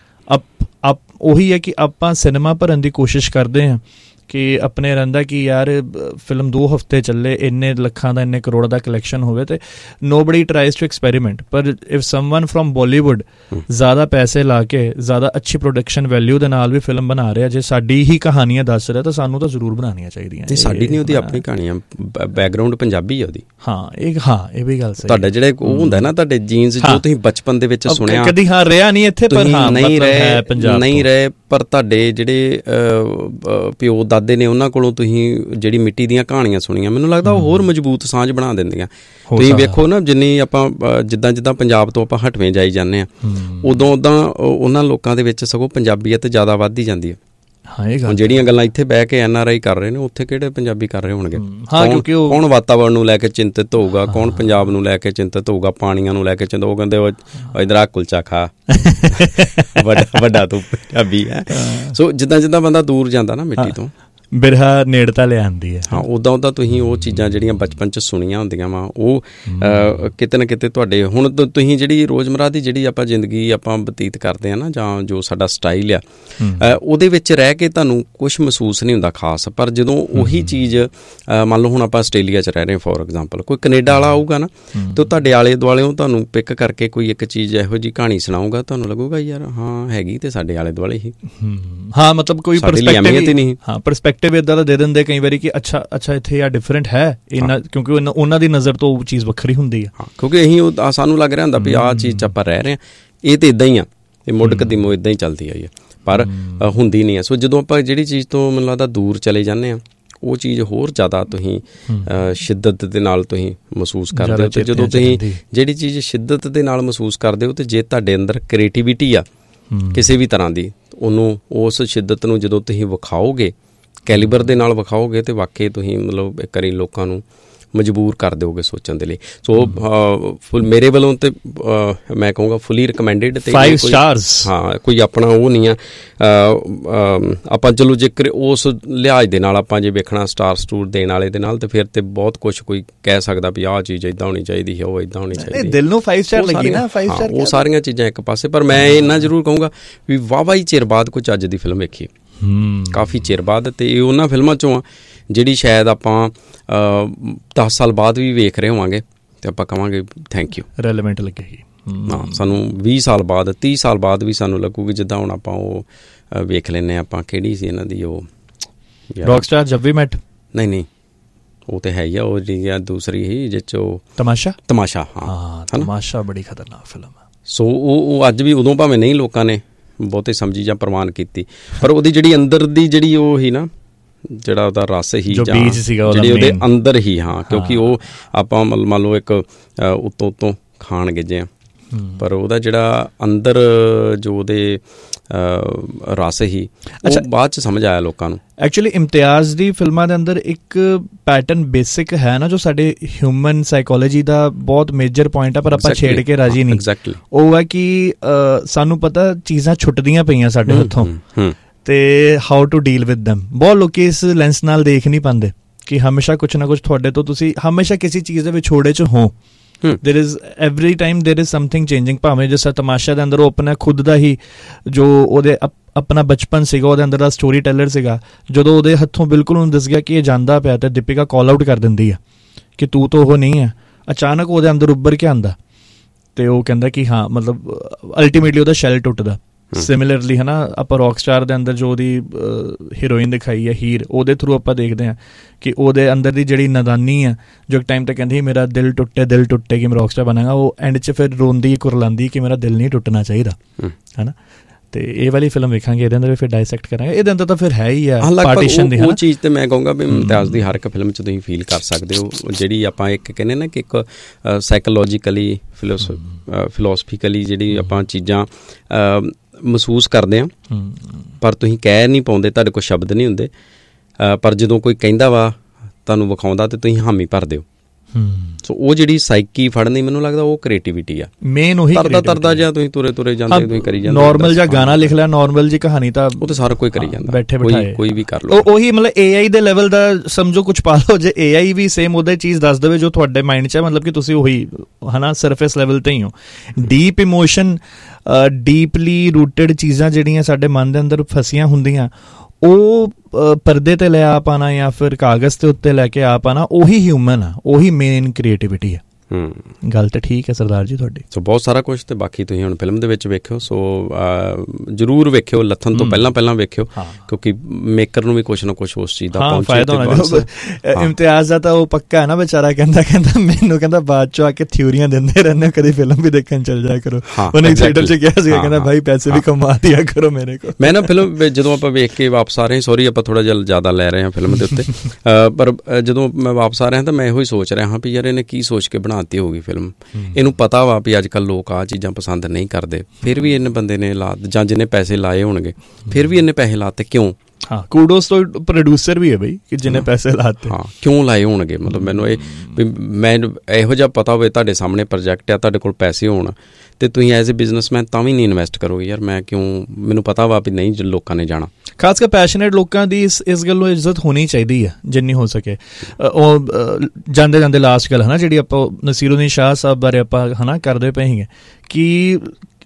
ਉਹੀ ਹੈ ਕਿ ਆਪਾਂ ਸਿਨੇਮਾ ਭਰਨ ਦੀ ਕੋਸ਼ਿਸ਼ ਕਰਦੇ ਹਾਂ ਕਿ ਆਪਣੇ ਰਹਿੰਦਾ ਕਿ ਯਾਰ ਫਿਲਮ 2 ਹਫ਼ਤੇ ਚੱਲੇ, ਇੰਨੇ ਲੱਖਾਂ ਦਾ ਇੰਨੇ ਕਰੋੜ ਦਾ ਕਲੈਕਸ਼ਨ ਹੋਵੇ ਤੇ ਨੋਬਡੀ ਟਰਾਈਜ਼ ਟੂ ਐਕਸਪੈਰੀਮੈਂਟ। ਪਰ ਇਫ ਸਮਵਨ ਫਰੋਮ ਬਾਲੀਵੁੱਡ ਜ਼ਿਆਦਾ ਪੈਸੇ ਲਾ ਕੇ ਜ਼ਿਆਦਾ ਅੱਛੀ ਪ੍ਰੋਡਕਸ਼ਨ ਵੈਲਿਊ ਦੇ ਨਾਲ ਵੀ ਫਿਲਮ ਬਣਾ ਰਿਹਾ, ਜੇ ਸਾਡੀ ਹੀ ਕਹਾਣੀਆਂ ਦੱਸ ਰਿਹਾ ਤਾਂ ਸਾਨੂੰ ਤਾਂ ਜ਼ਰੂਰ ਬਣਾਉਣੀਆਂ ਚਾਹੀਦੀਆਂ। ਸਾਡੀ ਨਹੀਂ, ਉਹਦੀ ਆਪਣੀ ਕਹਾਣੀਆਂ, ਬੈਕਗਰਾਊਂਡ ਪੰਜਾਬੀ ਹੈ ਉਹਦੀ। ਇਹ ਵੀ ਗੱਲ ਸਹੀ। ਤੁਹਾਡਾ ਜਿਹੜੇ ਉਹ ਹੁੰਦਾ ਨਾ ਤੁਹਾਡੇ ਜੀਨਸ ਜੋ ਤੁਸੀਂ ਬਚਪਨ ਦੇ ਵਿੱਚ ਸੁਣਿਆ, ਕਦੀ ਰਿਹਾ ਨਹੀਂ ਇੱਥੇ ਪਰ ਨਹੀਂ ਰਹੇ, ਪਰ ਤੁਹਾਡੇ ਜਿਹੜੇ ਪਿਓ ਦਾਦੇ ਨੇ ਉਹਨਾਂ ਕੋਲੋਂ ਤੁਸੀਂ ਜਿਹੜੀ ਮਿੱਟੀ ਦੀਆਂ ਕਹਾਣੀਆਂ ਸੁਣੀਆਂ, ਮੈਨੂੰ ਲੱਗਦਾ ਉਹ ਹੋਰ ਮਜ਼ਬੂਤ ਸਾਂਝ ਬਣਾ ਦਿੰਦੀਆਂ। ਤੁਸੀਂ ਵੇਖੋ ਨਾ ਜਿੰਨੀ ਆਪਾਂ ਜਿੱਦਾਂ ਪੰਜਾਬ ਤੋਂ ਆਪਾਂ ਹਟਵੇਂ ਜਾਈ ਜਾਂਦੇ ਹਾਂ, ਉਦੋਂ ਉਹਨਾਂ ਲੋਕਾਂ ਦੇ ਵਿੱਚ ਸਗੋਂ ਪੰਜਾਬੀਅਤ ਜ਼ਿਆਦਾ ਵੱਧਦੀ ਜਾਂਦੀ ਹੈ। ਜਿਹੜੀਆਂ ਗੱਲਾਂ ਇੱਥੇ ਬਹਿ ਕੇ NRI ਕਰ ਰਹੇ ਨੇ ਉੱਥੇ ਕਿਹੜੇ ਪੰਜਾਬੀ ਕਰ ਰਹੇ ਹੋਣਗੇ? ਕੌਣ ਵਾਤਾਵਰਨ ਨੂੰ ਲੈ ਕੇ ਚਿੰਤਿਤ ਹੋਊਗਾ, ਕੌਣ ਪੰਜਾਬ ਨੂੰ ਲੈ ਕੇ ਚਿੰਤਿਤ ਹੋਊਗਾ, ਪਾਣੀਆਂ ਨੂੰ ਲੈ ਕੇ ਚਿੰਤਿਤ। ਉਹ ਕਹਿੰਦੇ ਇੱਧਰ ਆ ਕੁਲਚਾ ਖਾ, ਵੱਡਾ ਤੂੰ ਪੰਜਾਬੀ ਹੈ। ਸੋ ਜਿੱਦਾਂ ਬੰਦਾ ਦੂਰ ਜਾਂਦਾ ਨਾ ਮਿੱਟੀ ਤੋਂ, ਬਿਰਹਾ ਨੇੜਤਾ ਲਿਆਉਂਦੀ ਹੈ। ਹਾਂ, ਉੱਦਾਂ ਤੁਸੀਂ ਉਹ ਚੀਜ਼ਾਂ ਜਿਹੜੀਆਂ ਬਚਪਨ 'ਚ ਸੁਣੀਆਂ ਹੁੰਦੀਆਂ ਵਾ ਉਹ ਕਿਤੇ ਨਾ ਕਿਤੇ ਤੁਹਾਡੇ ਹੁਣ ਤੁਸੀਂ ਜਿਹੜੀ ਰੋਜ਼ਮਰਾ ਦੀ ਜਿਹੜੀ ਆਪਾਂ ਜ਼ਿੰਦਗੀ ਆਪਾਂ ਬਤੀਤ ਕਰਦੇ ਹਾਂ ਨਾ, ਜਾਂ ਜੋ ਸਾਡਾ ਸਟਾਈਲ ਆ, ਉਹਦੇ ਵਿੱਚ ਰਹਿ ਕੇ ਤੁਹਾਨੂੰ ਕੁਛ ਮਹਿਸੂਸ ਨਹੀਂ ਹੁੰਦਾ ਖਾਸ। ਪਰ ਜਦੋਂ ਉਹੀ ਚੀਜ਼ ਮੰਨ ਲਓ ਹੁਣ ਆਪਾਂ ਆਸਟ੍ਰੇਲੀਆ 'ਚ ਰਹਿ ਰਹੇ ਹਾਂ ਫੋਰ ਐਗਜ਼ਾਮਪਲ, ਕੋਈ ਕੈਨੇਡਾ ਵਾਲਾ ਆਊਗਾ ਨਾ ਅਤੇ ਤੁਹਾਡੇ ਆਲੇ ਦੁਆਲਿਓਂ ਤੁਹਾਨੂੰ ਪਿਕ ਕਰਕੇ ਕੋਈ ਇੱਕ ਚੀਜ਼ ਇਹੋ ਜਿਹੀ ਕਹਾਣੀ ਸੁਣਾਊਗਾ, ਤੁਹਾਨੂੰ ਲੱਗੂਗਾ ਯਾਰ ਹਾਂ ਹੈਗੀ ਤੇ ਸਾਡੇ ਆਲੇ ਦੁਆਲੇ ਹੀ। ਹਾਂ, ਮਤਲਬ ਕੋਈ ਪਰਸਪੈਕਟਿਵ ਇੱਦਾਂ ਦਾ ਦੇ ਦਿੰਦੇ ਕਈ ਵਾਰੀ ਕਿ ਅੱਛਾ ਇੱਥੇ ਆ ਡਿਫਰੈਂਟ ਹੈ ਇੰਨਾ, ਕਿਉਂਕਿ ਉਹਨਾਂ ਦੀ ਨਜ਼ਰ ਤੋਂ ਉਹ ਚੀਜ਼ ਵੱਖਰੀ ਹੁੰਦੀ ਹੈ। ਕਿਉਂਕਿ ਅਸੀਂ ਸਾਨੂੰ ਲੱਗ ਰਿਹਾ ਹੁੰਦਾ ਵੀ ਆਹ ਚੀਜ਼ 'ਚ ਆਪਾਂ ਰਹਿ ਰਹੇ ਹਾਂ, ਇਹ ਤਾਂ ਇੱਦਾਂ ਹੀ ਆ, ਇਹ ਮੁੱਢ ਕਦੀਮੋਂ ਇੱਦਾਂ ਹੀ ਚੱਲਦੀ ਆਈ ਹੈ, ਪਰ ਹੁੰਦੀ ਨਹੀਂ ਹੈ। ਸੋ ਜਦੋਂ ਆਪਾਂ ਜਿਹੜੀ ਚੀਜ਼ ਤੋਂ ਮੈਨੂੰ ਲੱਗਦਾ ਦੂਰ ਚਲੇ ਜਾਂਦੇ ਹਾਂ, ਉਹ ਚੀਜ਼ ਹੋਰ ਜ਼ਿਆਦਾ ਤੁਸੀਂ ਸ਼ਿੱਦਤ ਦੇ ਨਾਲ ਤੁਸੀਂ ਮਹਿਸੂਸ ਕਰਦੇ ਹੋ। ਅਤੇ ਜਦੋਂ ਤੁਸੀਂ ਜਿਹੜੀ ਚੀਜ਼ ਸ਼ਿੱਦਤ ਦੇ ਨਾਲ ਮਹਿਸੂਸ ਕਰਦੇ ਹੋ, ਅਤੇ ਜੇ ਤੁਹਾਡੇ ਅੰਦਰ ਕ੍ਰੀਏਟੀਵਿਟੀ ਆ ਕਿਸੇ ਵੀ ਤਰ੍ਹਾਂ ਦੀ, ਉਹਨੂੰ ਉਸ ਸ਼ਿੱਦਤ ਨੂੰ ਜਦੋਂ ਤੁਸੀਂ ਵਿਖਾਓਗੇ, ਕੈਲੀਬਰ ਦੇ ਨਾਲ ਵਿਖਾਓਗੇ, ਅਤੇ ਵਾਕਈ ਤੁਸੀਂ ਮਤਲਬ ਇੱਕ ਵਾਰੀ ਲੋਕਾਂ ਨੂੰ ਮਜਬੂਰ ਕਰ ਦਿਓਗੇ ਸੋਚਣ ਦੇ ਲਈ। ਸੋ ਮੇਰੇ ਵੱਲੋਂ ਤੇ ਮੈਂ ਕਹੂੰਗਾ ਫੁੱਲੀ ਰਿਕਮੈਂਡਡ। ਤੇ 5 ਸਟਾਰਸ। ਹਾਂ, ਕੋਈ ਆਪਣਾ ਉਹ ਨਹੀਂ ਆ ਆਪਾਂ ਚਲੋ ਜੇਕਰ ਉਸ ਲਿਹਾਜ਼ ਦੇ ਨਾਲ ਆਪਾਂ ਜੇ ਵੇਖਣਾ ਸਟਾਰ ਸਟੂਰ ਦੇਣ ਵਾਲੇ ਦੇ ਨਾਲ, ਤੇ ਫਿਰ ਤੇ ਬਹੁਤ ਕੁਛ ਕੋਈ ਕਹਿ ਸਕਦਾ ਵੀ ਆਹ ਚੀਜ਼ ਇੱਦਾਂ ਹੋਣੀ ਚਾਹੀਦੀ ਹੈ, ਉਹ ਇੱਦਾਂ ਹੋਣੀ ਚਾਹੀਦੀ। ਦਿਲ ਨੂੰ 5 ਸਟਾਰ ਲੱਗੀ ਨਾ, 5 ਸਟਾਰ। ਉਹ ਸਾਰੀਆਂ ਚੀਜ਼ਾਂ ਇੱਕ ਪਾਸੇ, ਪਰ ਮੈਂ ਇੰਨਾ ਜ਼ਰੂਰ ਕਹੂੰਗਾ ਵੀ ਵਾਹਵਾ ਹੀ ਚਿਰ ਬਾਅਦ ਕੁਝ ਅੱਜ ਦੀ ਫਿਲਮ ਵੇਖੀ, ਕਾਫੀ ਚਿਰ ਬਾਅਦ। ਤੇ ਇਹ ਉਹਨਾਂ ਫਿਲਮਾਂ ਚੋਂ ਆ ਜਿਹੜੀ ਸ਼ਾਇਦ ਆਪਾਂ 10 ਸਾਲ ਬਾਅਦ ਵੀ ਵੇਖ ਰਹੇ ਹੋਵਾਂਗੇ ਤੇ ਆਪਾਂ ਕਹਾਂਗੇ ਥੈਂਕ ਯੂ, ਰੈਲੇਵੈਂਟ ਲੱਗੇਗੀ। ਹਾਂ, ਸਾਨੂੰ 20 ਸਾਲ ਬਾਅਦ 30 ਸਾਲ ਬਾਅਦ ਵੀ ਸਾਨੂੰ ਲੱਗੂਗੀ ਜਿੱਦਾਂ ਹੁਣ ਆਪਾਂ ਉਹ ਵੇਖ ਲੈਂਦੇ ਆਪਾਂ। ਕਿਹੜੀ ਸੀ ਇਹਨਾਂ ਦੀ ਉਹ ਰੌਕਸਟਾਰ ਜਬ ਵੀ ਮੈਟ? ਨਹੀਂ, ਉਹ ਤੇ ਹੈ ਹੀ ਆ। ਉਹ ਜਿਹੜੀ ਆ ਦੂਸਰੀ ਹੀ ਜਿਹ 'ਚ ਉਹ ਤਮਾਸ਼ਾ। ਹਾਂ, ਤਮਾਸ਼ਾ ਬੜੀ ਖਤਰਨਾਕ ਫਿਲਮ ਹੈ। ਸੋ ਉਹ ਅੱਜ ਵੀ, ਉਦੋਂ ਭਾਵੇਂ ਨਹੀਂ ਲੋਕਾਂ ਨੇ ਬਹੁਤੇ ਸਮਝੀ ਜਾਂ ਪ੍ਰਵਾਨ ਕੀਤੀ, ਪਰ ਉਹਦੀ ਜਿਹੜੀ ਅੰਦਰ ਦੀ ਜਿਹੜੀ ਉਹ ਹੀ ਨਾ, ਜਿਹੜਾ ਉਹਦਾ ਰਸ ਹੀ ਜਾਂ ਜਿਹੜੀ ਉਹਦੇ ਅੰਦਰ ਹੀ, ਹਾਂ, ਕਿਉਂਕਿ ਉਹ ਆਪਾਂ ਮੰਨ ਲਓ ਇੱਕ ਉੱਤੋਂ ਖਾਣ ਗਿੱਜੇ ਆ, ਪਰ ਉਹਦਾ ਜਿਹੜਾ ਅੰਦਰ ਜੋ ਉਹਦੇ ਰਸ ਹੀ, ਉਹ ਬਾਅਦ 'ਚ ਸਮਝ ਆਇਆ ਲੋਕਾਂ ਨੂੰ। ਐਕਚੁਅਲੀ ਇਮਤਿਆਜ਼ ਦੀ ਫਿਲਮਾਂ ਦੇ ਅੰਦਰ ਇੱਕ ਪੈਟਰਨ ਬੇਸਿਕ ਹੈ ਨਾ, ਜੋ ਸਾਡੇ ਹਿਊਮਨ ਸਾਈਕੋਲੋਜੀ ਦਾ ਬਹੁਤ ਮੇਜਰ ਪੁਆਇੰਟ ਆ, ਪਰ ਆਪਾਂ ਛੇੜ ਕੇ ਰਾਜੀ ਨਹੀਂ। ਉਹ ਹੈ ਕਿ ਸਾਨੂੰ ਪਤਾ ਚੀਜ਼ਾਂ ਛੁੱਟਦੀਆਂ ਪਈਆਂ ਸਾਡੇ ਹੱਥੋਂ, ਤੇ how to deal with them. ਬਹੁਤ ਲੋਕੀ ਇਸ ਲੈਂਸ ਨਾਲ ਦੇਖ ਨਹੀਂ ਪਾਉਂਦੇ ਕਿ ਹਮੇਸ਼ਾ ਕੁਛ ਨਾ ਕੁਛ ਤੁਹਾਡੇ ਤੋਂ, ਤੁਸੀਂ ਹਮੇਸ਼ਾ ਕਿਸੇ ਚੀਜ਼ ਦੇ ਵਿਛੋੜੇ 'ਚ ਹੋ। there is every time there is something changing। ਭਾਵੇਂ ਜਿਸ ਤਮਾਸ਼ਾ ਦੇ ਅੰਦਰ ਉਹ ਆਪਣਾ ਖੁਦ ਦਾ ਹੀ ਜੋ ਉਹਦੇ ਆਪਣਾ ਬਚਪਨ ਸੀਗਾ, ਉਹਦੇ ਅੰਦਰ ਦਾ ਸਟੋਰੀ ਟੈਲਰ ਸੀਗਾ, ਜਦੋਂ ਉਹਦੇ ਹੱਥੋਂ ਬਿਲਕੁਲ ਉਹਨੂੰ ਦੱਸ ਗਿਆ ਕਿ ਇਹ ਜਾਂਦਾ ਪਿਆ, ਤੇ ਦੀਪਿਕਾ ਕਾਲ ਆਊਟ ਕਰ ਦਿੰਦੀ ਆ ਕਿ ਤੂੰ ਤਾਂ ਉਹ ਨਹੀਂ ਹੈ। ਅਚਾਨਕ ਉਹਦੇ ਅੰਦਰ ਉੱਭਰ ਕੇ ਆਉਂਦਾ ਤੇ ਉਹ ਕਹਿੰਦਾ ਕਿ ਹਾਂ, ਮਤਲਬ ਅਲਟੀਮੇਟਲੀ ਉਹਦਾ ਸ਼ੈਲ ਟੁੱਟਦਾ। ਸਿਮਿਲਰਲੀ ਹੈ ਨਾ, ਆਪਾਂ ਰੌਕਸਟਾਰ ਦੇ ਅੰਦਰ ਜੋ ਉਹਦੀ ਹੀਰੋਇਨ ਦਿਖਾਈ ਹੈ ਹੀਰ, ਉਹਦੇ ਥਰੂ ਆਪਾਂ ਦੇਖਦੇ ਹਾਂ ਕਿ ਉਹਦੇ ਅੰਦਰ ਦੀ ਜਿਹੜੀ ਨਾਦਾਨੀ ਆ, ਜੋ ਇੱਕ ਟਾਈਮ ਤੇ ਕਹਿੰਦੀ ਮੇਰਾ ਦਿਲ ਟੁੱਟੇ ਕਿ ਮੈਂ ਰੌਕਸਟਾਰ ਬਣਾਂਗਾ, ਉਹ ਐਂਡ 'ਚ ਫਿਰ ਰੋਂਦੀ ਕੁਰਲਾਉਂਦੀ ਕਿ ਮੇਰਾ ਦਿਲ ਨਹੀਂ ਟੁੱਟਣਾ ਚਾਹੀਦਾ, ਹੈ ਨਾ। ਤੇ ਇਹ ਵਾਲੀ ਫਿਲਮ ਵੇਖਾਂਗੇ, ਇਹਦੇ ਅੰਦਰ ਵੀ ਫਿਰ ਡਾਇਸੈਕਟ ਕਰਾਂਗੇ। ਇਹਦੇ ਅੰਦਰ ਤਾਂ ਫਿਰ ਹੈ ਹੀ ਆ ਪਾਰਟੀਸ਼ਨ ਦੀ, ਉਹ ਚੀਜ਼ ਤੇ ਮੈਂ ਕਹੂੰਗਾ ਵੀ ਇਮਤਿਆਜ਼ ਦੀ ਹਰ ਇੱਕ ਫਿਲਮ 'ਚ ਤੁਸੀਂ ਫੀਲ ਕਰ ਸਕਦੇ ਹੋ, ਜਿਹੜੀ ਆਪਾਂ ਇੱਕ ਕਹਿੰਦੇ ਨਾ ਕਿ ਇੱਕ ਸਾਈਕੋਲੋਜੀਕਲੀ ਫਿਲੋਸਫੀਕਲੀ ਜਿਹੜੀ ਆਪਾਂ ਚੀਜ਼ਾਂ ਮਹਿਸੂਸ ਕਰਦੇ ਹਾਂ, ਪਰ ਤੁਸੀਂ ਕਹਿ ਨਹੀਂ ਪਾਉਂਦੇ, ਤੁਹਾਡੇ ਕੋਲ ਸ਼ਬਦ ਨਹੀਂ ਹੁੰਦੇ, ਪਰ ਜਦੋਂ ਕੋਈ ਕਹਿੰਦਾ ਵਾ ਤੁਹਾਨੂੰ ਵਿਖਾਉਂਦਾ ਤੇ ਤੁਸੀਂ ਹਾਮੀ ਭਰ ਦਿਓ। ਸੋ ਉਹ ਜਿਹੜੀ ਸਾਈਕੀ ਫੜਨੀ, ਮੈਨੂੰ ਲੱਗਦਾ ਉਹ ਕ੍ਰੀਏਟੀਵਿਟੀ ਆ ਮੇਨ। ਉਹੀ ਤਰਦਾ ਜਾਂ ਤੁਸੀਂ ਤੁਰੇ ਜਾਂਦੇ, ਤੁਸੀਂ ਕਰੀ ਜਾਂਦੇ, ਨਾਰਮਲ ਜਿਹਾ ਗਾਣਾ ਲਿਖ ਲਿਆ, ਨਾਰਮਲ ਜੀ ਕਹਾਣੀ, ਤਾਂ ਉਹ ਤਾਂ ਸਾਰਾ ਕੋਈ ਕਰੀ ਜਾਂਦਾ, ਬੈਠੇ ਬਿਠਾਏ ਕੋਈ ਵੀ ਕਰ ਲਓ। ਉਹੀ ਮਤਲਬ AI ਦੇ ਲੈਵਲ ਦਾ ਸਮਝੋ ਕੁਛ ਪਾ ਲਓ, ਜੇ AI ਵੀ ਸੇਮ ਉਹਦਾ ਚੀਜ਼ ਦੱਸ ਦੇਵੇ ਜੋ ਤੁਹਾਡੇ ਮਾਈਂਡ 'ਚ ਹੈ, ਮਤਲਬ ਕਿ ਤੁਸੀਂ ਉਹੀ ਹੈ ਨਾ ਸਰਫੇਸ ਲੈਵਲ ਤੇ ਹੀ ਹੋ। ਡੀਪ ਇਮੋਸ਼ਨ, ਡੀਪਲੀ ਰੂਟਡ ਚੀਜ਼ਾਂ ਜਿਹੜੀਆਂ ਸਾਡੇ ਮਨ ਦੇ ਅੰਦਰ ਫਸੀਆਂ ਹੁੰਦੀਆਂ, ਉਹ ਪਰਦੇ ਤੇ ਲੈ ਆ ਪਾਣਾ ਜਾਂ ਫਿਰ ਕਾਗਜ਼ ਦੇ ਉੱਤੇ ਲੈ ਕੇ ਆ ਪਾਣਾ, ਉਹੀ ਹਿਊਮਨ ਆ, ਉਹੀ ਮੇਨ ਕ੍ਰੀਏਟੀਵਿਟੀ ਆ। ਗੱਲ ਤਾਂ ਠੀਕ ਹੈ ਸਰਦਾਰ ਜੀ ਤੁਹਾਡੀ। ਸੋ ਬਹੁਤ ਸਾਰਾ ਕੁਛ, ਤੇ ਬਾਕੀ ਤੁਸੀਂ ਹੁਣ ਫਿਲਮ ਦੇ ਵਿੱਚ ਵੇਖਿਓ, ਸੋ ਜ਼ਰੂਰ ਵੇਖਿਓ, ਲੱਥਣ ਤੋਂ ਪਹਿਲਾਂ ਵੇਖਿਓ, ਕਿਉਂਕਿ ਮੇਕਰ ਨੂੰ ਵੀ ਕੁਛ ਨਾ ਕੁਛ ਉਸ ਚੀਜ਼ ਦਾ ਫਾਇਦਾ ਹੋਣਾ। ਇਮਤਿਆਜ਼ ਦਾ ਤਾਂ ਉਹ ਪੱਕਾ ਹੈ ਨਾ ਵਿਚਾਰਾ, ਕਹਿੰਦਾ ਮੈਨੂੰ ਕਹਿੰਦਾ ਬਾਅਦ ਚੋਂ ਆ ਕੇ ਥਿਊਰੀਆਂ ਦਿੰਦੇ ਰਹਿੰਦੇ, ਕਦੇ ਫਿਲਮ ਵੀ ਦੇਖਣ ਚੱਲ ਜਾਇਆ ਕਰੋ। ਉਹਨੇ ਥੀਏਟਰ 'ਚ ਕਿਹਾ ਸੀਗਾ, ਕਹਿੰਦਾ ਭਾਈ ਪੈਸੇ ਵੀ ਕਮਾ ਦਿਆ ਕਰੋ ਮੇਰੇ ਕੋਲ। ਮੈਂ ਨਾ ਫਿਲਮ ਜਦੋਂ ਆਪਾਂ ਵੇਖ ਕੇ ਵਾਪਸ ਆ ਰਹੇ, ਸੌਰੀ ਆਪਾਂ ਥੋੜਾ ਜਿਹਾ ਜ਼ਿਆਦਾ ਲੈ ਰਹੇ ਹਾਂ ਫਿਲਮ ਦੇ ਉੱਤੇ, ਪਰ ਜਦੋਂ ਮੈਂ ਵਾਪਸ ਆ ਰਿਹਾ ਤਾਂ ਮੈਂ ਇਹੋ ਹੀ ਸੋਚ ਰਿਹਾ ਹਾਂ ਵੀ ਯਾਰ ਇਹਨੇ ਕੀ ਸੋਚ ਕੇ ਬਣਾਤੀ ਹੋਊਗੀ ਫਿਲਮ। ਇਹਨੂੰ ਪਤਾ ਵਾ ਵੀ ਅੱਜ ਕੱਲ੍ਹ ਲੋਕ ਆਹ ਚੀਜ਼ਾਂ ਪਸੰਦ ਨਹੀਂ ਕਰਦੇ, ਫਿਰ ਵੀ ਇਹਨੇ ਬੰਦੇ ਨੇ ਲਾ, ਜਾਂ ਜਿਹਨੇ ਪੈਸੇ ਲਾਏ ਹੋਣਗੇ ਫਿਰ ਵੀ ਇਹਨੇ ਪੈਸੇ ਲਾਤੇ ਕਿਉਂ? ਕੂਡੋਸ ਤੋਂ ਪ੍ਰੋਡਿਊਸਰ ਵੀ ਹੈ ਬਈ ਕਿ ਜਿਹਨੇ ਪੈਸੇ ਲਾਤੇ, ਕਿਉਂ ਲਾਏ ਹੋਣਗੇ? ਮਤਲਬ ਮੈਨੂੰ ਇਹ ਵੀ ਮੈਂ ਇਹੋ ਜਿਹਾ ਪਤਾ ਹੋਵੇ ਤੁਹਾਡੇ ਸਾਹਮਣੇ ਪ੍ਰੋਜੈਕਟ ਆ, ਤੁਹਾਡੇ ਕੋਲ ਪੈਸੇ ਹੋਣ, ਤੇ ਤੁਸੀਂ ਐਜ਼ ਏ ਬਿਜ਼ਨਸਮੈਨ ਤਾਂ ਵੀ ਨਹੀਂ ਇਨਵੈਸਟ ਕਰੋਗੇ ਯਾਰ, ਮੈਂ ਕਿਉਂ, ਮੈਨੂੰ ਪਤਾ ਵਾ ਵੀ ਨਹੀਂ ਲੋਕਾਂ ਨੇ ਜਾਣਾ। ਖਾਸ ਕਰ ਪੈਸ਼ਨੇਟ ਲੋਕਾਂ ਦੀ ਇਸ ਗੱਲ ਨੂੰ ਇੱਜ਼ਤ ਹੋਣੀ ਚਾਹੀਦੀ ਹੈ ਜਿੰਨੀ ਹੋ ਸਕੇ। ਉਹ ਜਾਂਦੇ ਲਾਸਟ ਗੱਲ ਹੈ ਨਾ ਜਿਹੜੀ ਆਪਾਂ ਨਸੀਰੁਦੀਨ ਸ਼ਾਹ ਸਾਹਿਬ ਬਾਰੇ ਆਪਾਂ ਹੈ ਨਾ ਕਰਦੇ ਪਏ ਸੀਗੇ ਕਿ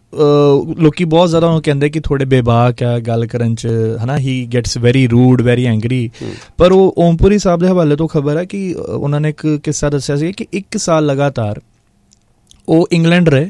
ਲੋਕੀ ਬਹੁਤ ਜ਼ਿਆਦਾ ਉਹਨੂੰ ਕਹਿੰਦੇ ਕਿ ਥੋੜੇ ਬੇਬਾਕ ਆ ਗੱਲ ਕਰਨ 'ਚ, ਹੈ ਨਾ, ਹੀ gets very rude, very angry. ਪਰ ਉਹ ਓਮਪੁਰੀ ਸਾਹਿਬ ਦੇ ਹਵਾਲੇ ਤੋਂ ਖਬਰ ਹੈ ਕਿ ਉਹਨਾਂ ਨੇ ਇੱਕ ਕਿੱਸਾ ਦੱਸਿਆ ਸੀ ਕਿ 1 ਸਾਲ ਲਗਾਤਾਰ ਉਹ ਇੰਗਲੈਂਡ ਰਹੇ,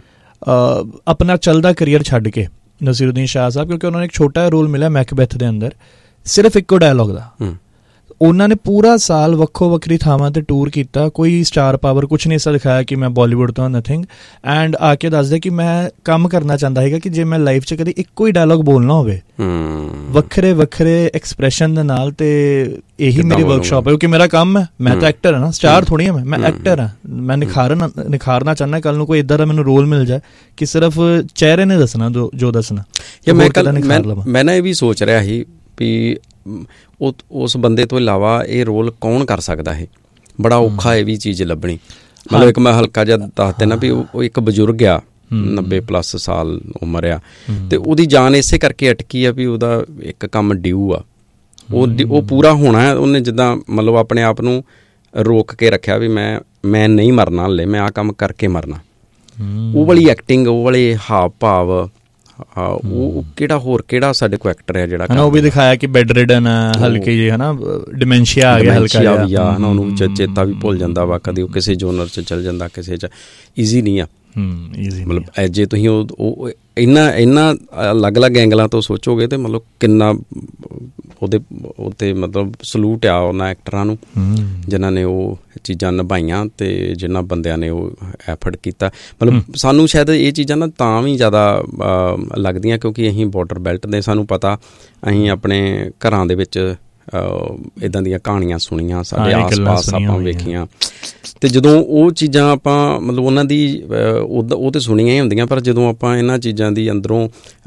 ਆਪਣਾ ਚੱਲਦਾ ਕਰੀਅਰ ਛੱਡ ਕੇ, ਨਸੀਰੁਦੀਨ ਸ਼ਾਹ ਸਾਹਿਬ, ਕਿਉਂਕਿ ਉਹਨਾਂ ਨੂੰ ਇੱਕ ਛੋਟਾ ਰੋਲ ਮਿਲਿਆ ਮੈਕਬੈਥ ਦੇ ਅੰਦਰ, ਸਿਰਫ ਇੱਕੋ ਡਾਇਲੋਗ ਦਾ। ਉਹਨਾਂ ਨੇ ਪੂਰਾ ਸਾਲ ਵੱਖੋ ਵੱਖਰੀ ਥਾਵਾਂ ਤੇ ਟੂਰ ਕੀਤਾ, ਕੋਈ ਸਟਾਰ ਪਾਵਰ ਕੁਛ ਨਹੀਂ ਐਸਾ ਦਿਖਾਇਆ ਕਿ ਮੈਂ ਬਾਲੀਵੁੱਡ ਤੋਂ ਨਥਿੰਗ, ਐਂਡ ਆ ਕੇ ਦੱਸਦੇ ਕਿ ਮੈਂ ਕੰਮ ਕਰਨਾ ਚਾਹੁੰਦਾ ਹੈਗਾ ਕਿ ਜੇ ਮੈਂ ਲਾਈਫ 'ਚ ਕਦੇ ਇੱਕੋ ਹੀ ਡਾਇਲੋਗ ਬੋਲਣਾ ਹੋਵੇ ਵੱਖਰੇ ਵੱਖਰੇ ਐਕਸਪ੍ਰੈਸ਼ਨ ਦੇ ਨਾਲ, ਤੇ ਇਹੀ ਮੇਰੀ ਵਰਕਸ਼ਾਪ ਹੈ, ਕਿਉਂਕਿ ਮੇਰਾ ਕੰਮ ਹੈ, ਮੈਂ ਤਾਂ ਐਕਟਰ ਹਾਂ ਨਾ, ਸਟਾਰ ਥੋੜ੍ਹੀ ਹਾਂ ਮੈਂ ਐਕਟਰ ਹਾਂ, ਮੈਂ ਨਿਖਾਰਨਾ ਚਾਹੁੰਦਾ ਕੱਲ ਨੂੰ ਕੋਈ ਇੱਦਾਂ ਦਾ ਮੈਨੂੰ ਰੋਲ ਮਿਲ ਜਾਏ ਕਿ ਸਿਰਫ ਚਿਹਰੇ ਨੇ ਦੱਸਣਾ ਜੋ ਦੱਸਣਾ। ਮੈਂ ਨਾ ਇਹ ਵੀ ਸੋਚ ਰਿਹਾ ਸੀ ਵੀ ਉਸ ਬੰਦੇ ਤੋਂ ਇਲਾਵਾ ਇਹ ਰੋਲ ਕੌਣ ਕਰ ਸਕਦਾ ਹੈ, ਬੜਾ ਔਖਾ ਇਹ ਵੀ ਚੀਜ਼ ਲੱਭਣੀ। ਮਤਲਬ ਇੱਕ ਮੈਂ ਹਲਕਾ ਜਿਹਾ ਦੱਸ ਦੇਣਾ ਵੀ ਉਹ ਇੱਕ ਬਜ਼ੁਰਗ ਆ 90+ ਸਾਲ ਉਮਰ ਆ, ਤੇ ਉਹਦੀ ਜਾਨ ਇਸੇ ਕਰਕੇ ਅਟਕੀ ਆ ਵੀ ਉਹਦਾ ਇੱਕ ਕੰਮ ਡਿਊ ਆ, ਉਹ ਪੂਰਾ ਹੋਣਾ। ਉਹਨੇ ਜਿੱਦਾਂ ਮਤਲਬ ਆਪਣੇ ਆਪ ਨੂੰ ਰੋਕ ਕੇ ਰੱਖਿਆ ਵੀ ਮੈਂ ਨਹੀਂ ਮਰਨਾ ਹਲੇ, ਮੈਂ ਆਹ ਕੰਮ ਕਰਕੇ ਮਰਨਾ। ਉਹ ਵਾਲੀ ਐਕਟਿੰਗ, ਉਹ ਵਾਲੇ ਹਾਵ ਭਾਵ, ਉਹ ਕਿਹੜਾ ਸਾਡੇ ਕੋਲ ਐਕਟਰ ਹੈ ਜਿਹੜਾ ਉਹ ਵੀ ਦਿਖਾਇਆ ਕਿ ਬੈੱਡ ਰਿਡਨ ਆ, ਹਲਕੀ ਜਿਹੀ ਹਨਾ ਡਿਮੈਂਸ਼ੀਆ ਆ ਗਿਆ, ਹਲਕਾ ਜਿਹਾ ਵੀ ਆ ਹਨਾ, ਉਹਨੂੰ ਚੇਤਾ ਵੀ ਭੁੱਲ ਜਾਂਦਾ ਵਾ, ਕਦੇ ਉਹ ਕਿਸੇ ਜੋਨਰ 'ਚ ਚੱਲ ਜਾਂਦਾ, ਕਿਸੇ 'ਚ ਈਜ਼ੀ ਨਹੀਂ ਆ। ਮਤਲਬ ਜੇ ਤੁਸੀਂ ਉਹ ਇਹਨਾਂ ਅਲੱਗ-ਅਲੱਗ ਐਂਗਲਾਂ ਤੋਂ ਸੋਚੋਗੇ ਤੇ ਮਤਲਬ ਕਿੰਨਾ ਉਹਦੇ ਉੱਤੇ ਮਤਲਬ ਸਲੂਟ ਆ ਉਹਨਾਂ ਐਕਟਰਾਂ ਨੂੰ ਜਿਨ੍ਹਾਂ ਨੇ ਉਹ ਚੀਜ਼ਾਂ ਨਿਭਾਈਆਂ ਤੇ ਜਿਨ੍ਹਾਂ ਬੰਦਿਆਂ ਨੇ ਉਹ ਐਫਰਟ ਕੀਤਾ। ਮਤਲਬ ਸਾਨੂੰ ਸ਼ਾਇਦ ਇਹ ਚੀਜ਼ਾਂ ਨਾ ਤਾਂ ਵੀ ਜ਼ਿਆਦਾ ਲੱਗਦੀਆਂ ਕਿਉਂਕਿ ਅਸੀਂ ਬਾਰਡਰ ਬੈਲਟ ਦੇ, ਸਾਨੂੰ ਪਤਾ, ਅਸੀਂ ਆਪਣੇ ਘਰਾਂ ਦੇ ਵਿੱਚ ਇੱਦਾਂ ਦੀਆਂ ਕਹਾਣੀਆਂ ਸੁਣੀਆਂ, ਸਾਡੇ ਆਸ-ਪਾਸ ਆਪਾਂ ਵੇਖੀਆਂ, ਅਤੇ ਜਦੋਂ ਉਹ ਚੀਜ਼ਾਂ ਆਪਾਂ ਮਤਲਬ ਉਹਨਾਂ ਦੀ ਉਹ ਤਾਂ ਸੁਣੀਆਂ ਹੀ ਹੁੰਦੀਆਂ, ਪਰ ਜਦੋਂ ਆਪਾਂ ਇਹਨਾਂ ਚੀਜ਼ਾਂ ਦੀ ਅੰਦਰੋਂ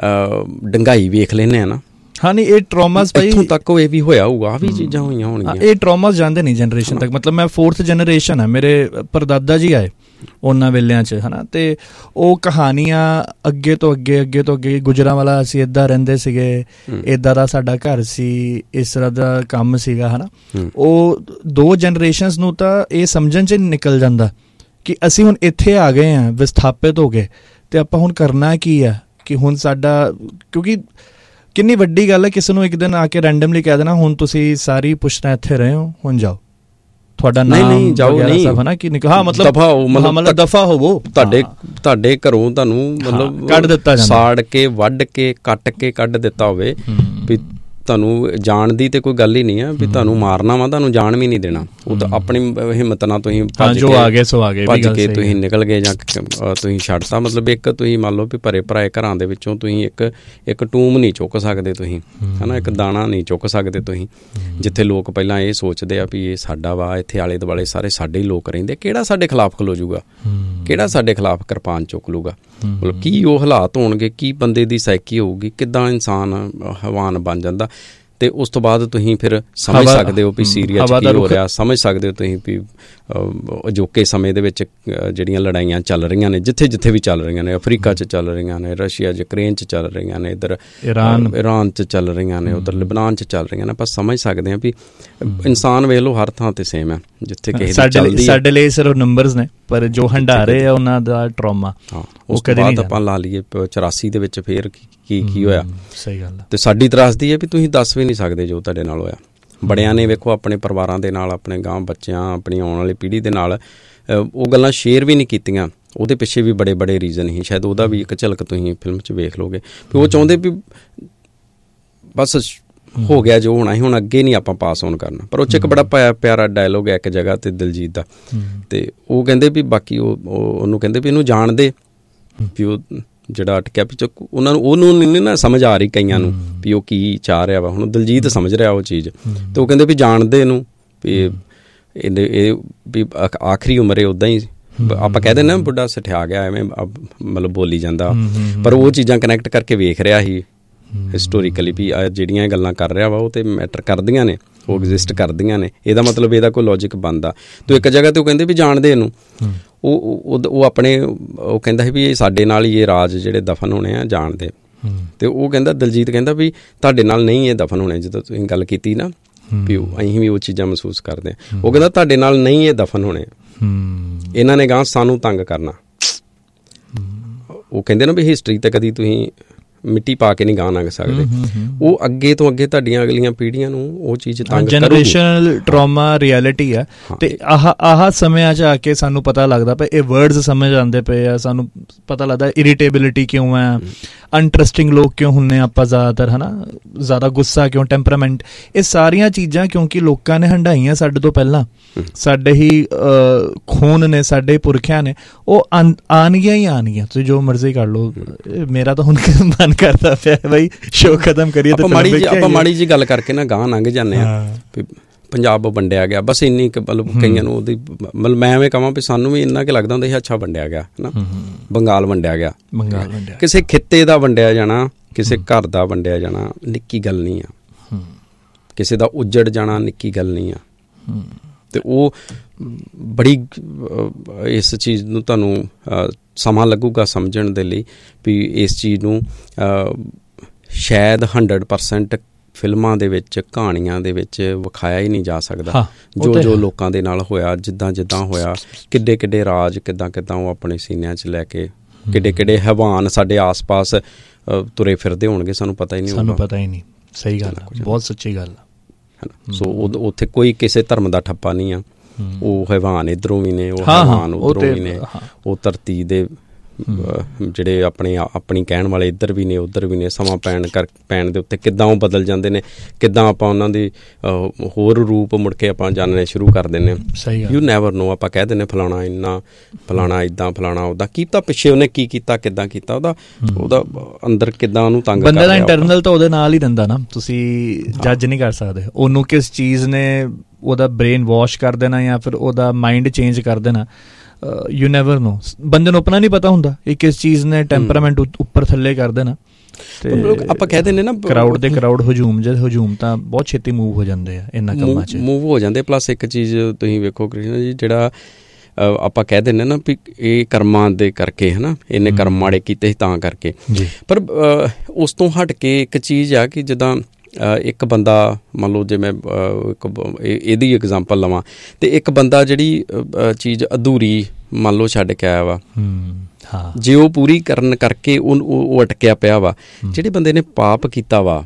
ਡੰਗਾਈ ਵੇਖ ਲੈਂਦੇ ਹਾਂ ਨਾ, ਹਾਂ ਨਹੀਂ ਇਹ ਟਰੋਮਾਸ ਭਾਈ ਇੱਥੋਂ ਤੱਕ ਇਹ ਵੀ ਹੋਇਆ ਹੋਊਗਾ, ਆਹ ਵੀ ਚੀਜ਼ਾਂ ਹੋਈਆਂ ਹੋਣਗੀਆਂ। ਇਹ ਟਰੋਮਾਸ ਜਾਂਦੇ ਨਹੀਂ ਜਨਰੇਸ਼ਨ ਤੱਕ। ਮਤਲਬ ਮੈਂ 4th ਜਨਰੇਸ਼ਨ ਹੈ, ਮੇਰੇ ਪਰਦਾਦਾ ਜੀ ਆਏ ਉਹਨਾਂ ਵੇਲਿਆਂ 'ਚ ਹੈ ਨਾ, ਅਤੇ ਉਹ ਕਹਾਣੀਆਂ ਅੱਗੇ ਤੋਂ ਅੱਗੇ ਗੁਜਰਾਂਵਾਲਾ ਅਸੀਂ ਇੱਦਾਂ ਰਹਿੰਦੇ ਸੀਗੇ, ਇੱਦਾਂ ਦਾ ਸਾਡਾ ਘਰ ਸੀ, ਇਸ ਤਰ੍ਹਾਂ ਦਾ ਕੰਮ ਸੀਗਾ ਹੈ ਨਾ। ਉਹ 2 ਜਨਰੇਸ਼ਨਸ ਨੂੰ ਤਾਂ ਇਹ ਸਮਝਣ 'ਚ ਨਿਕਲ ਜਾਂਦਾ ਕਿ ਅਸੀਂ ਹੁਣ ਇੱਥੇ ਆ ਗਏ ਹਾਂ, ਵਿਸਥਾਪਿਤ ਹੋ ਗਏ, ਅਤੇ ਆਪਾਂ ਹੁਣ ਕਰਨਾ ਕੀ ਆ, ਕਿ ਹੁਣ ਸਾਡਾ, ਕਿਉਂਕਿ ਕਿੰਨੀ ਵੱਡੀ ਗੱਲ ਹੈ ਕਿਸੇ ਨੂੰ ਇੱਕ ਦਿਨ ਆ ਕੇ ਰੈਂਡਮਲੀ ਕਹਿ ਦੇਣਾ ਹੁਣ ਤੁਸੀਂ ਸਾਰੀ ਪੁੱਛਣਾ ਇੱਥੇ ਰਹੇ ਹੋ, ਹੁਣ ਜਾਓ, ਤੁਹਾਡਾ ਨਾਮ ਜਾਓ ਨਹੀਂ ਹੈ ਨਾ, ਕਿ ਹਾਂ ਮਤਲਬ ਦਫਾ ਹੋਵੋ, ਤੁਹਾਡੇ ਘਰੋਂ ਤੁਹਾਨੂੰ ਮਤਲਬ ਕੱਢ ਦਿੱਤਾ ਜਾਂਦਾ, ਸਾੜ ਕੇ ਵੱਢ ਕੇ ਕੱਟ ਕੇ ਕੱਢ ਦਿੱਤਾ ਹੋਵੇ ਵੀ ਤੁਹਾਨੂੰ ਜਾਣ ਦੀ ਤੇ ਕੋਈ ਗੱਲ ਹੀ ਨਹੀਂ ਆ ਵੀ ਤੁਹਾਨੂੰ ਮਾਰਨਾ ਵਾ, ਤੁਹਾਨੂੰ ਜਾਣ ਵੀ ਨਹੀਂ ਦੇਣਾ। ਉਹ ਤਾਂ ਆਪਣੀ ਹਿੰਮਤ ਨਾਲ ਤੁਸੀਂ ਭੱਜ ਕੇ ਤੁਸੀਂ ਨਿਕਲ ਗਏ ਜਾਂ ਤੁਸੀਂ ਛੱਡਤਾ। ਮਤਲਬ ਇੱਕ ਤੁਸੀਂ ਮੰਨ ਲਓ ਵੀ ਭਰੇ ਭਰਾਏ ਘਰਾਂ ਦੇ ਵਿੱਚੋਂ ਤੁਸੀਂ ਇੱਕ ਟੂਮ ਨਹੀਂ ਚੁੱਕ ਸਕਦੇ ਤੁਸੀਂ, ਹੈ ਨਾ, ਇੱਕ ਦਾਣਾ ਨਹੀਂ ਚੁੱਕ ਸਕਦੇ ਤੁਸੀਂ, ਜਿੱਥੇ ਲੋਕ ਪਹਿਲਾਂ ਇਹ ਸੋਚਦੇ ਆ ਵੀ ਇਹ ਸਾਡਾ ਵਾ, ਇੱਥੇ ਆਲੇ ਦੁਆਲੇ ਸਾਰੇ ਸਾਡੇ ਹੀ ਲੋਕ ਰਹਿੰਦੇ, ਕਿਹੜਾ ਸਾਡੇ ਖਿਲਾਫ ਖਲੋ ਜੂਗਾ, ਕਿਹੜਾ ਸਾਡੇ ਖਿਲਾਫ ਕਿਰਪਾਨ ਚੁੱਕ ਲੂਗਾ। ਮਤਲਬ ਕੀ ਉਹ ਹਾਲਾਤ ਹੋਣਗੇ, ਕੀ ਬੰਦੇ ਦੀ ਸਾਈਕੀ ਹੋਊਗੀ, ਕਿੱਦਾਂ ਇਨਸਾਨ ਹਵਾਨ ਬਣ ਜਾਂਦਾ। ਅਤੇ ਉਸ ਤੋਂ ਬਾਅਦ ਤੁਸੀਂ ਫਿਰ ਸਮਝ ਸਕਦੇ ਹੋ ਵੀ ਸੀਰੀਆ 'ਚ ਕੀ ਹੋ ਰਿਹਾ, ਸਮਝ ਸਕਦੇ ਹੋ ਤੁਸੀਂ ਵੀ ਅਜੋਕੇ ਸਮੇਂ ਦੇ ਵਿੱਚ ਜਿਹੜੀਆਂ ਲੜਾਈਆਂ ਚੱਲ ਰਹੀਆਂ ਨੇ, ਜਿੱਥੇ ਵੀ ਚੱਲ ਰਹੀਆਂ ਨੇ, ਅਫਰੀਕਾ 'ਚ ਚੱਲ ਰਹੀਆਂ ਨੇ, ਰਸ਼ੀਆ ਯੂਕਰੇਨ 'ਚ ਚੱਲ ਰਹੀਆਂ ਨੇ, ਇੱਧਰ ਇਰਾਨ 'ਚ ਚੱਲ ਰਹੀਆਂ ਨੇ, ਉੱਧਰ ਲਿਬਨਾਨ 'ਚ ਚੱਲ ਰਹੀਆਂ ਨੇ, ਆਪਾਂ ਸਮਝ ਸਕਦੇ ਹਾਂ ਵੀ ਇਨਸਾਨ ਵੇਖ ਲਓ ਹਰ ਥਾਂ 'ਤੇ ਸੇਮ ਹੈ, ਜਿੱਥੇ ਕਿਸੇ ਦੀ ਚੱਲਦੀ ਹੈ। ਸਾਡੇ ਲਈ ਸਿਰਫ ਨੰਬਰਸ ਨੇ, ਪਰ ਜੋ ਹੰਡਾਰੇ ਆ ਉਹਨਾਂ ਦਾ ਟਰੋਮਾ। ਉਸ ਤੋਂ ਬਾਅਦ ਆਪਾਂ ਲਾ ਲਈਏ 84 ਦੇ ਵਿੱਚ ਫੇਰ ਕੀ ਹੋਇਆ। ਸਹੀ ਗੱਲ ਹੈ। ਅਤੇ ਸਾਡੀ ਤਰਾਸਦੀ ਹੈ ਵੀ ਤੁਸੀਂ ਦੱਸ ਵੀ ਨਹੀਂ ਸਕਦੇ ਜੋ ਤੁਹਾਡੇ ਨਾਲ ਹੋਇਆ। ਬੜਿਆਂ ਨੇ ਵੇਖੋ ਆਪਣੇ ਪਰਿਵਾਰਾਂ ਦੇ ਨਾਲ, ਆਪਣੇ ਗਾਂਹ ਬੱਚਿਆਂ, ਆਪਣੀ ਆਉਣ ਵਾਲੀ ਪੀੜ੍ਹੀ ਦੇ ਨਾਲ ਉਹ ਗੱਲਾਂ ਸ਼ੇਅਰ ਵੀ ਨਹੀਂ ਕੀਤੀਆਂ। ਉਹਦੇ ਪਿੱਛੇ ਵੀ ਬੜੇ ਰੀਜ਼ਨ ਸੀ, ਸ਼ਾਇਦ ਉਹਦਾ ਵੀ ਇੱਕ ਝਲਕ ਤੁਸੀਂ ਫਿਲਮ 'ਚ ਵੇਖ ਲਓਗੇ ਵੀ ਉਹ ਚਾਹੁੰਦੇ ਵੀ ਬਸ ਹੋ ਗਿਆ ਜੋ ਹੋਣਾ ਸੀ, ਹੁਣ ਅੱਗੇ ਨਹੀਂ ਆਪਾਂ ਪਾਸ ਔਨ ਕਰਨਾ। ਪਰ ਉਹ 'ਚ ਇੱਕ ਬੜਾ ਪਿਆਰਾ ਡਾਇਲੋਗ ਹੈ ਇੱਕ ਜਗ੍ਹਾ 'ਤੇ ਦਿਲਜੀਤ ਦਾ, ਅਤੇ ਉਹ ਕਹਿੰਦੇ ਵੀ ਬਾਕੀ ਉਹਨੂੰ ਕਹਿੰਦੇ ਵੀ ਇਹਨੂੰ ਜਾਣਦੇ ਵੀ ਉਹ ਜਿਹੜਾ ਅਟਕਿਆ ਵੀ ਉਹਨੂੰ ਨਹੀਂ ਨਾ ਸਮਝ ਆ ਰਹੀ ਕਈਆਂ ਨੂੰ ਵੀ ਉਹ ਕੀ ਚਾਹ ਰਿਹਾ ਵਾ। ਹੁਣ ਦਿਲਜੀਤ ਸਮਝ ਰਿਹਾ ਉਹ ਚੀਜ਼, ਅਤੇ ਉਹ ਕਹਿੰਦੇ ਵੀ ਜਾਣਦੇ ਇਹਨੂੰ ਵੀ ਇਹ ਵੀ ਆਖਰੀ ਉਮਰੇ ਉੱਦਾਂ ਹੀ ਆਪਾਂ ਕਹਿ ਦਿੰਦੇ ਨਾ ਬੁੱਢਾ ਸਠਿਆ ਗਿਆ, ਐਵੇਂ ਮਤਲਬ ਬੋਲੀ ਜਾਂਦਾ, ਪਰ ਉਹ ਚੀਜ਼ਾਂ ਕਨੈਕਟ ਕਰਕੇ ਵੇਖ ਰਿਹਾ ਸੀ ਹਿਸਟੋਰੀਕਲੀ ਵੀ ਜਿਹੜੀਆਂ ਗੱਲਾਂ ਕਰ ਰਿਹਾ ਵਾ ਉਹ ਤਾਂ ਮੈਟਰ ਕਰਦੀਆਂ ਨੇ, ਉਹ ਐਗਜ਼ਿਸਟ ਕਰਦੀਆਂ ਨੇ, ਇਹਦਾ ਮਤਲਬ ਇਹਦਾ ਕੋਈ ਲੌਜਿਕ ਬਣਦਾ। ਅਤੇ ਇੱਕ ਜਗ੍ਹਾ 'ਤੇ ਉਹ ਕਹਿੰਦੇ ਵੀ ਜਾਣਦੇ ਇਹਨੂੰ, ਉਹ ਆਪਣੇ ਉਹ ਕਹਿੰਦਾ ਸੀ ਵੀ ਇਹ ਸਾਡੇ ਨਾਲ ਹੀ ਇਹ ਰਾਜ ਜਿਹੜੇ ਦਫਨ ਹੋਣੇ ਆ ਜਾਣਦੇ। ਅਤੇ ਉਹ ਕਹਿੰਦਾ ਦਿਲਜੀਤ ਕਹਿੰਦਾ ਵੀ ਤੁਹਾਡੇ ਨਾਲ ਨਹੀਂ ਇਹ ਦਫਨ ਹੋਣੇ, ਜਦੋਂ ਤੁਸੀਂ ਗੱਲ ਕੀਤੀ ਨਾ ਵੀ ਅਸੀਂ ਵੀ ਉਹ ਚੀਜ਼ਾਂ ਮਹਿਸੂਸ ਕਰਦੇ ਹਾਂ। ਉਹ ਕਹਿੰਦਾ ਤੁਹਾਡੇ ਨਾਲ ਨਹੀਂ ਇਹ ਦਫਨ ਹੋਣੇ, ਇਹਨਾਂ ਨੇ ਗਾਂ ਸਾਨੂੰ ਤੰਗ ਕਰਨਾ। ਉਹ ਕਹਿੰਦੇ ਨਾ ਵੀ ਹਿਸਟਰੀ 'ਤੇ ਕਦੀ ਤੁਸੀਂ ਮਿੱਟੀ ਪਾ ਕੇ ਨਹੀਂ ਗਾਹ ਲੰਘ ਸਕਦੇ, ਉਹ ਅੱਗੇ ਤੋਂ ਅੱਗੇ ਤੁਹਾਡੀਆਂ ਅਗਲੀਆਂ ਪੀੜ੍ਹੀਆਂ ਨੂੰ ਉਹ ਚੀਜ਼ ਤੰਗ ਜਨਰੇਸ਼ਨਲ ਟਰਾਮਾ ਰਿਐਲਿਟੀ ਹੈ। ਅਤੇ ਆਹ ਸਮਿਆਂ 'ਚ ਆ ਕੇ ਸਾਨੂੰ ਪਤਾ ਲੱਗਦਾ ਪਿਆ, ਇਹ ਵਰਡਸ ਸਮਝ ਆਉਂਦੇ ਪਏ ਆ, ਸਾਨੂੰ ਪਤਾ ਲੱਗਦਾ ਇਰੀਟੇਬਿਲਿਟੀ ਕਿਉਂ ਹੈ, ਅਨਟਰਸਟਿੰਗ ਲੋਕ ਕਿਉਂ ਹੁੰਦੇ ਆਪਾਂ ਜ਼ਿਆਦਾਤਰ, ਹੈ ਨਾ, ਜ਼ਿਆਦਾ ਗੁੱਸਾ ਕਿਉਂ, ਟੈਂਪਰਾਮੈਂਟ, ਇਹ ਸਾਰੀਆਂ ਚੀਜ਼ਾਂ ਕਿਉਂਕਿ ਲੋਕਾਂ ਨੇ ਹੰਢਾਈਆਂ ਸਾਡੇ ਤੋਂ ਪਹਿਲਾਂ, ਸਾਡੇ ਹੀ ਖੂਨ ਨੇ, ਸਾਡੇ ਪੁਰਖਿਆਂ ਨੇ, ਉਹ ਆਉਣਗੀਆਂ ਹੀ ਆਉਣਗੀਆਂ। ਤੁਸੀਂ ਜੋ ਮਰਜ਼ੀ ਕਰ ਲਓ। ਮੇਰਾ ਤਾਂ ਹੁਣ ਮਨ ਕਰਦਾ ਪਿਆ ਬਈ ਸ਼ੋਅ ਖਤਮ ਕਰੀਏ। ਆਪਾਂ ਮਾੜੀ ਜਿਹੀ ਗੱਲ ਕਰਕੇ ਨਾ ਗਾਂਹ ਲੰਘ ਜਾਂਦੇ ਹਾਂ ਵੀ ਪੰਜਾਬ ਵੰਡਿਆ ਗਿਆ, ਬਸ ਇੰਨੀ ਕੁ ਮਤਲਬ ਕਈਆਂ ਨੂੰ ਉਹਦੀ ਮਤਲਬ ਮੈਂ ਐਵੇਂ ਕਹਾਂ ਵੀ ਸਾਨੂੰ ਵੀ ਇੰਨਾ ਕੁ ਲੱਗਦਾ ਹੁੰਦਾ ਸੀ ਅੱਛਾ ਵੰਡਿਆ ਗਿਆ, ਹੈ ਨਾ, ਬੰਗਾਲ ਵੰਡਿਆ ਗਿਆ, ਕਿਸੇ ਖਿੱਤੇ ਦਾ ਵੰਡਿਆ ਜਾਣਾ, ਕਿਸੇ ਘਰ ਦਾ ਵੰਡਿਆ ਜਾਣਾ ਨਿੱਕੀ ਗੱਲ ਨਹੀਂ ਆ, ਕਿਸੇ ਦਾ ਉੱਜੜ ਜਾਣਾ ਨਿੱਕੀ ਗੱਲ ਨਹੀਂ ਆ। ਤੇ ਉਹ ਬੜੀ ਇਸ ਚੀਜ਼ ਨੂੰ ਤੁਹਾਨੂੰ ਸਮਾਂ ਲੱਗੂਗਾ ਸਮਝਣ ਦੇ ਲਈ ਵੀ ਇਸ ਚੀਜ਼ ਨੂੰ ਸ਼ਾਇਦ 100% ਫਿਲਮਾਂ ਦੇ ਵਿੱਚ, ਕਹਾਣੀਆਂ ਦੇ ਵਿੱਚ ਵਿਖਾਇਆ ਹੀ ਨਹੀਂ ਜਾ ਸਕਦਾ। ਜੋ ਲੋਕਾਂ ਦੇ ਨਾਲ ਹੋਇਆ, ਜਿੱਦਾਂ ਹੋਇਆ, ਕਿੱਡੇ ਰਾਜ ਕਿੱਦਾਂ ਉਹ ਆਪਣੇ ਸੀਨਿਆਂ 'ਚ ਲੈ ਕੇ ਕਿੱਡੇ ਹੈਵਾਨ ਸਾਡੇ ਆਸ-ਪਾਸ ਤੁਰੇ ਫਿਰਦੇ ਹੋਣਗੇ, ਸਾਨੂੰ ਪਤਾ ਹੀ ਨਹੀਂ। ਸਹੀ ਗੱਲ ਹੈ, ਬਹੁਤ ਸੱਚੀ ਗੱਲ ਹੈ। ਸੋ ਉੱਥੇ ਕੋਈ ਕਿਸੇ ਧਰਮ ਦਾ ਠੱਪਾ ਨਹੀਂ ਆ। ਉਹ ਹੈਵਾਨ ਇੱਧਰੋਂ ਵੀ ਨੇ, ਉਹ ਹੈਵਾਨ ਉੱਧਰੋਂ ਵੀ ਨੇ, ਉਹ ਧਰਤੀ ਦੇ ਜਿਹੜੇ ਆਪਣੀ ਕਹਿਣ ਵਾਲੇ ਇੱਧਰ ਵੀ ਨੇ ਉੱਧਰ ਵੀ ਨੇ। ਸਮਾਂ ਪੈਣ ਦੇ ਉੱਤੇ ਕਿੱਦਾਂ ਉਹ ਬਦਲ ਜਾਂਦੇ ਨੇ, ਕਿੱਦਾਂ ਆਪਾਂ ਉਹਨਾਂ ਦੀ ਹੋਰ ਰੂਪ ਮੁੜ ਕੇ ਆਪਾਂ ਜਾਣਨੇ ਸ਼ੁਰੂ ਕਰ ਦਿੰਦੇ ਹਾਂ। You never know. ਆਪਾਂ ਕਹਿ ਦਿੰਦੇ ਫਲਾਣਾ ਇੰਨਾ, ਫਲਾਣਾ ਇੱਦਾਂ, ਫਲਾਣਾ ਉਹਦਾ ਕੀ ਪਤਾ ਪਿੱਛੇ ਉਹਨੇ ਕੀ ਕੀਤਾ, ਕਿੱਦਾਂ ਕੀਤਾ, ਉਹਦਾ ਅੰਦਰ ਕਿੱਦਾਂ ਉਹਨੂੰ ਤੰਗ ਕਰ ਰਿਹਾ। ਬੰਦੇ ਦਾ ਇੰਟਰਨਲ ਤਾਂ ਉਹਦੇ ਨਾਲ ਹੀ ਰਹਿੰਦਾ ਨਾ, ਤੁਸੀਂ ਜੱਜ ਨਹੀਂ ਕਰ ਸਕਦੇ ਉਹਨੂੰ ਕਿਸ ਚੀਜ਼ ਨੇ ਉਹਦਾ ਬ੍ਰੇਨ ਵਾਸ਼ ਕਰ ਦੇਣਾ ਜਾਂ ਫਿਰ ਉਹਦਾ ਮਾਈਂਡ ਚੇਂਜ ਕਰ ਦੇਣਾ। You never know. ਬੰਦੇ ਨੂੰ ਆਪਣਾ ਨਹੀਂ ਪਤਾ ਹੁੰਦਾ ਇਹ ਕਿਸ ਚੀਜ਼ ਨੇ ਟੈਂਪਰਾਮੈਂਟ ਉੱਪਰ ਥੱਲੇ ਕਰ ਦੇਣਾ। ਆਪਾਂ ਕਹਿ ਦਿੰਦੇ ਨਾ ਕਰਾਊਡ ਹਜੂਮ ਤਾਂ ਬਹੁਤ ਛੇਤੀ ਮੂਵ ਹੋ ਜਾਂਦੇ ਆ ਇਹਨਾਂ ਕੰਮਾਂ 'ਚ, ਮੂਵ ਹੋ ਜਾਂਦੇ। ਪਲੱਸ ਇੱਕ ਚੀਜ਼ ਤੁਸੀਂ ਵੇਖੋ ਕ੍ਰਿਸ਼ਨ ਜੀ, ਜਿਹੜਾ ਆਪਾਂ ਕਹਿ ਦਿੰਦੇ ਨਾ ਵੀ ਇਹ ਕਰਮਾਂ ਦੇ ਕਰਕੇ, ਹੈ ਨਾ, ਇਹਨੇ ਕਰਮ ਮਾੜੇ ਕੀਤੇ ਸੀ ਤਾਂ ਕਰਕੇ। ਪਰ ਉਸ ਤੋਂ ਹਟ ਕੇ ਇੱਕ ਚੀਜ਼ ਆ ਕਿ ਜਿੱਦਾਂ ਇੱਕ ਬੰਦਾ, ਮੰਨ ਲਓ ਜੇ ਮੈਂ ਇਹਦੀ ਐਗਜ਼ਾਮਪਲ ਲਵਾਂ, ਤੇ ਇੱਕ ਬੰਦਾ ਜਿਹੜੀ ਚੀਜ਼ ਅਧੂਰੀ ਮੰਨ ਲਓ ਛੱਡ ਕੇ ਆਇਆ ਵਾ, ਜੇ ਉਹ ਪੂਰੀ ਕਰਨ ਕਰਕੇ ਉਹ ਅਟਕਿਆ ਪਿਆ ਵਾ। ਜਿਹੜੇ ਬੰਦੇ ਨੇ ਪਾਪ ਕੀਤਾ ਵਾ,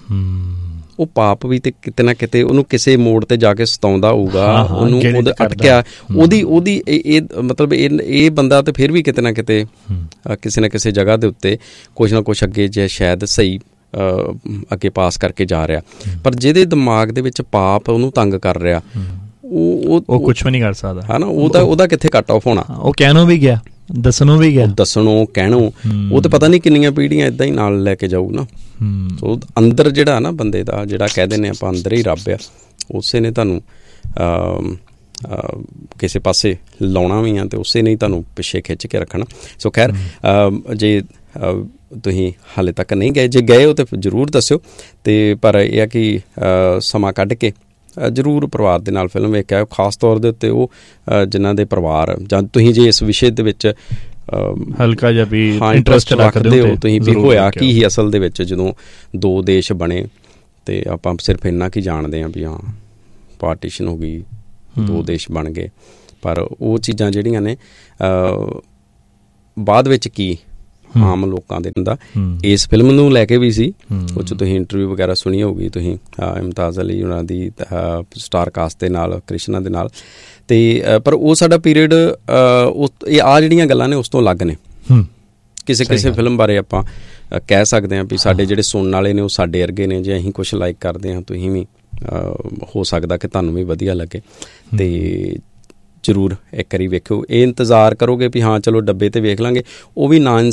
ਉਹ ਪਾਪ ਵੀ ਤੇ ਕਿਤੇ ਨਾ ਕਿਤੇ ਉਹਨੂੰ ਕਿਸੇ ਮੋੜ ਤੇ ਜਾ ਕੇ ਸਤਾਉਂਦਾ ਹੋਊਗਾ, ਉਹਨੂੰ ਉਹਦਾ ਅਟਕਿਆ ਉਹਦੀ ਇਹ ਮਤਲਬ ਇਹ ਬੰਦਾ ਤੇ ਫਿਰ ਵੀ ਕਿਤੇ ਨਾ ਕਿਤੇ ਕਿਸੇ ਨਾ ਕਿਸੇ ਜਗ੍ਹਾ ਦੇ ਉੱਤੇ ਕੁਛ ਨਾ ਕੁਛ ਅੱਗੇ ਜੇ ਸ਼ਾਇਦ ਸਹੀ ਅੱਗੇ ਪਾਸ ਕਰਕੇ ਜਾ ਰਿਹਾ। ਪਰ ਜਿਹਦੇ ਦਿਮਾਗ ਦੇ ਵਿੱਚ ਪਾਪ ਉਹਨੂੰ ਤੰਗ ਕਰ ਰਿਹਾ, ਉਹ ਕੁਛ ਵੀ ਨਹੀਂ ਕਰ ਸਕਦਾ, ਹੈ ਨਾ। ਉਹਦਾ ਕਿੱਥੇ ਕੱਟ ਆਫ ਹੋਣਾ। ਉਹ ਕਹਿਣੋਂ ਵੀ ਗਿਆ, ਦੱਸਣੋਂ ਕਹਿਣੋਂ, ਉਹ ਤੇ ਪਤਾ ਨਹੀਂ ਕਿੰਨੀਆਂ ਪੀੜ੍ਹੀਆਂ ਏਦਾਂ ਹੀ ਨਾਲ ਲੈ ਕੇ ਜਾਊ ਨਾ। ਸੋ ਅੰਦਰ ਜਿਹੜਾ ਨਾ ਬੰਦੇ ਦਾ, ਜਿਹੜਾ ਕਹਿ ਦਿੰਦੇ ਆਪਾਂ ਅੰਦਰ ਹੀ ਰੱਬ ਆ, ਉਸੇ ਨੇ ਤੁਹਾਨੂੰ ਕਿਸੇ ਪਾਸੇ ਲਾਉਣਾ ਵੀ ਆ ਤੇ ਉਸੇ ਨੇ ਤੁਹਾਨੂੰ ਪਿੱਛੇ ਖਿੱਚ ਕੇ ਰੱਖਣਾ। ਸੋ ਖੈਰ, ਜੇ ਤੁਸੀਂ ਹਾਲੇ ਤੱਕ ਨਹੀਂ ਗਏ, ਜੇ ਗਏ ਹੋ ਤਾਂ ਜ਼ਰੂਰ ਦੱਸਿਓ। ਅਤੇ ਪਰ ਇਹ ਆ ਕਿ ਸਮਾਂ ਕੱਢ ਕੇ ਜ਼ਰੂਰ ਪਰਿਵਾਰ ਦੇ ਨਾਲ ਫਿਲਮ ਵੇਖ ਕੇ ਆਇਓ, ਖਾਸ ਤੌਰ ਦੇ ਉੱਤੇ ਉਹ ਜਿਨ੍ਹਾਂ ਦੇ ਪਰਿਵਾਰ, ਜਾਂ ਤੁਸੀਂ ਜੇ ਇਸ ਵਿਸ਼ੇ ਦੇ ਵਿੱਚ ਹਲਕਾ ਜਿਹਾ ਵੀ ਇੰਟਰਸਟ ਰੱਖਦੇ ਹੋ ਤੁਸੀਂ ਵੀ ਹੋਇਆ ਕੀ ਹੀ ਅਸਲ ਦੇ ਵਿੱਚ ਜਦੋਂ ਦੋ ਦੇਸ਼ ਬਣੇ। ਅਤੇ ਆਪਾਂ ਸਿਰਫ ਇੰਨਾ ਕੀ ਜਾਣਦੇ ਹਾਂ ਵੀ ਹਾਂ ਪਾਰਟੀਸ਼ਨ ਹੋ ਗਈ, ਦੋ ਦੇਸ਼ ਬਣ ਗਏ, ਪਰ ਉਹ ਚੀਜ਼ਾਂ ਜਿਹੜੀਆਂ ਨੇ ਬਾਅਦ ਵਿੱਚ ਕੀ ਆਮ ਲੋਕਾਂ ਦੇ ਹੁੰਦਾ। ਇਸ ਫਿਲਮ ਨੂੰ ਲੈ ਕੇ ਵੀ ਸੀ, ਉਹ 'ਚ ਤੁਸੀਂ ਇੰਟਰਵਿਊ ਵਗੈਰਾ ਸੁਣੀ ਹੋਊਗੀ ਤੁਸੀਂ, ਮੁਮਤਾਜ਼ ਅਲੀ ਉਹਨਾਂ ਦੀ ਸਟਾਰ ਕਾਸਟ ਦੇ ਨਾਲ, ਕ੍ਰਿਸ਼ਨਾ ਦੇ ਨਾਲ। ਅਤੇ ਪਰ ਉਹ ਸਾਡਾ ਪੀਰੀਅਡ, ਇਹ ਆਹ ਜਿਹੜੀਆਂ ਗੱਲਾਂ ਨੇ ਉਸ ਤੋਂ ਅਲੱਗ ਨੇ। ਕਿਸੇ ਫਿਲਮ ਬਾਰੇ ਆਪਾਂ ਕਹਿ ਸਕਦੇ ਹਾਂ ਵੀ ਸਾਡੇ ਜਿਹੜੇ ਸੁਣਨ ਵਾਲੇ ਨੇ ਉਹ ਸਾਡੇ ਵਰਗੇ ਨੇ, ਜੇ ਅਸੀਂ ਕੁਛ ਲਾਈਕ ਕਰਦੇ ਹਾਂ ਤੁਸੀਂ ਵੀ ਹੋ ਸਕਦਾ ਕਿ ਤੁਹਾਨੂੰ ਵੀ ਵਧੀਆ ਲੱਗੇ। ਅਤੇ ਜ਼ਰੂਰ ਇੱਕ ਵਾਰੀ ਵੇਖਿਓ। ਇਹ ਇੰਤਜ਼ਾਰ ਕਰੋਗੇ ਵੀ ਹਾਂ ਚਲੋ ਡੱਬੇ 'ਤੇ ਵੇਖ ਲਾਂਗੇ, ਉਹ ਵੀ ਨਾ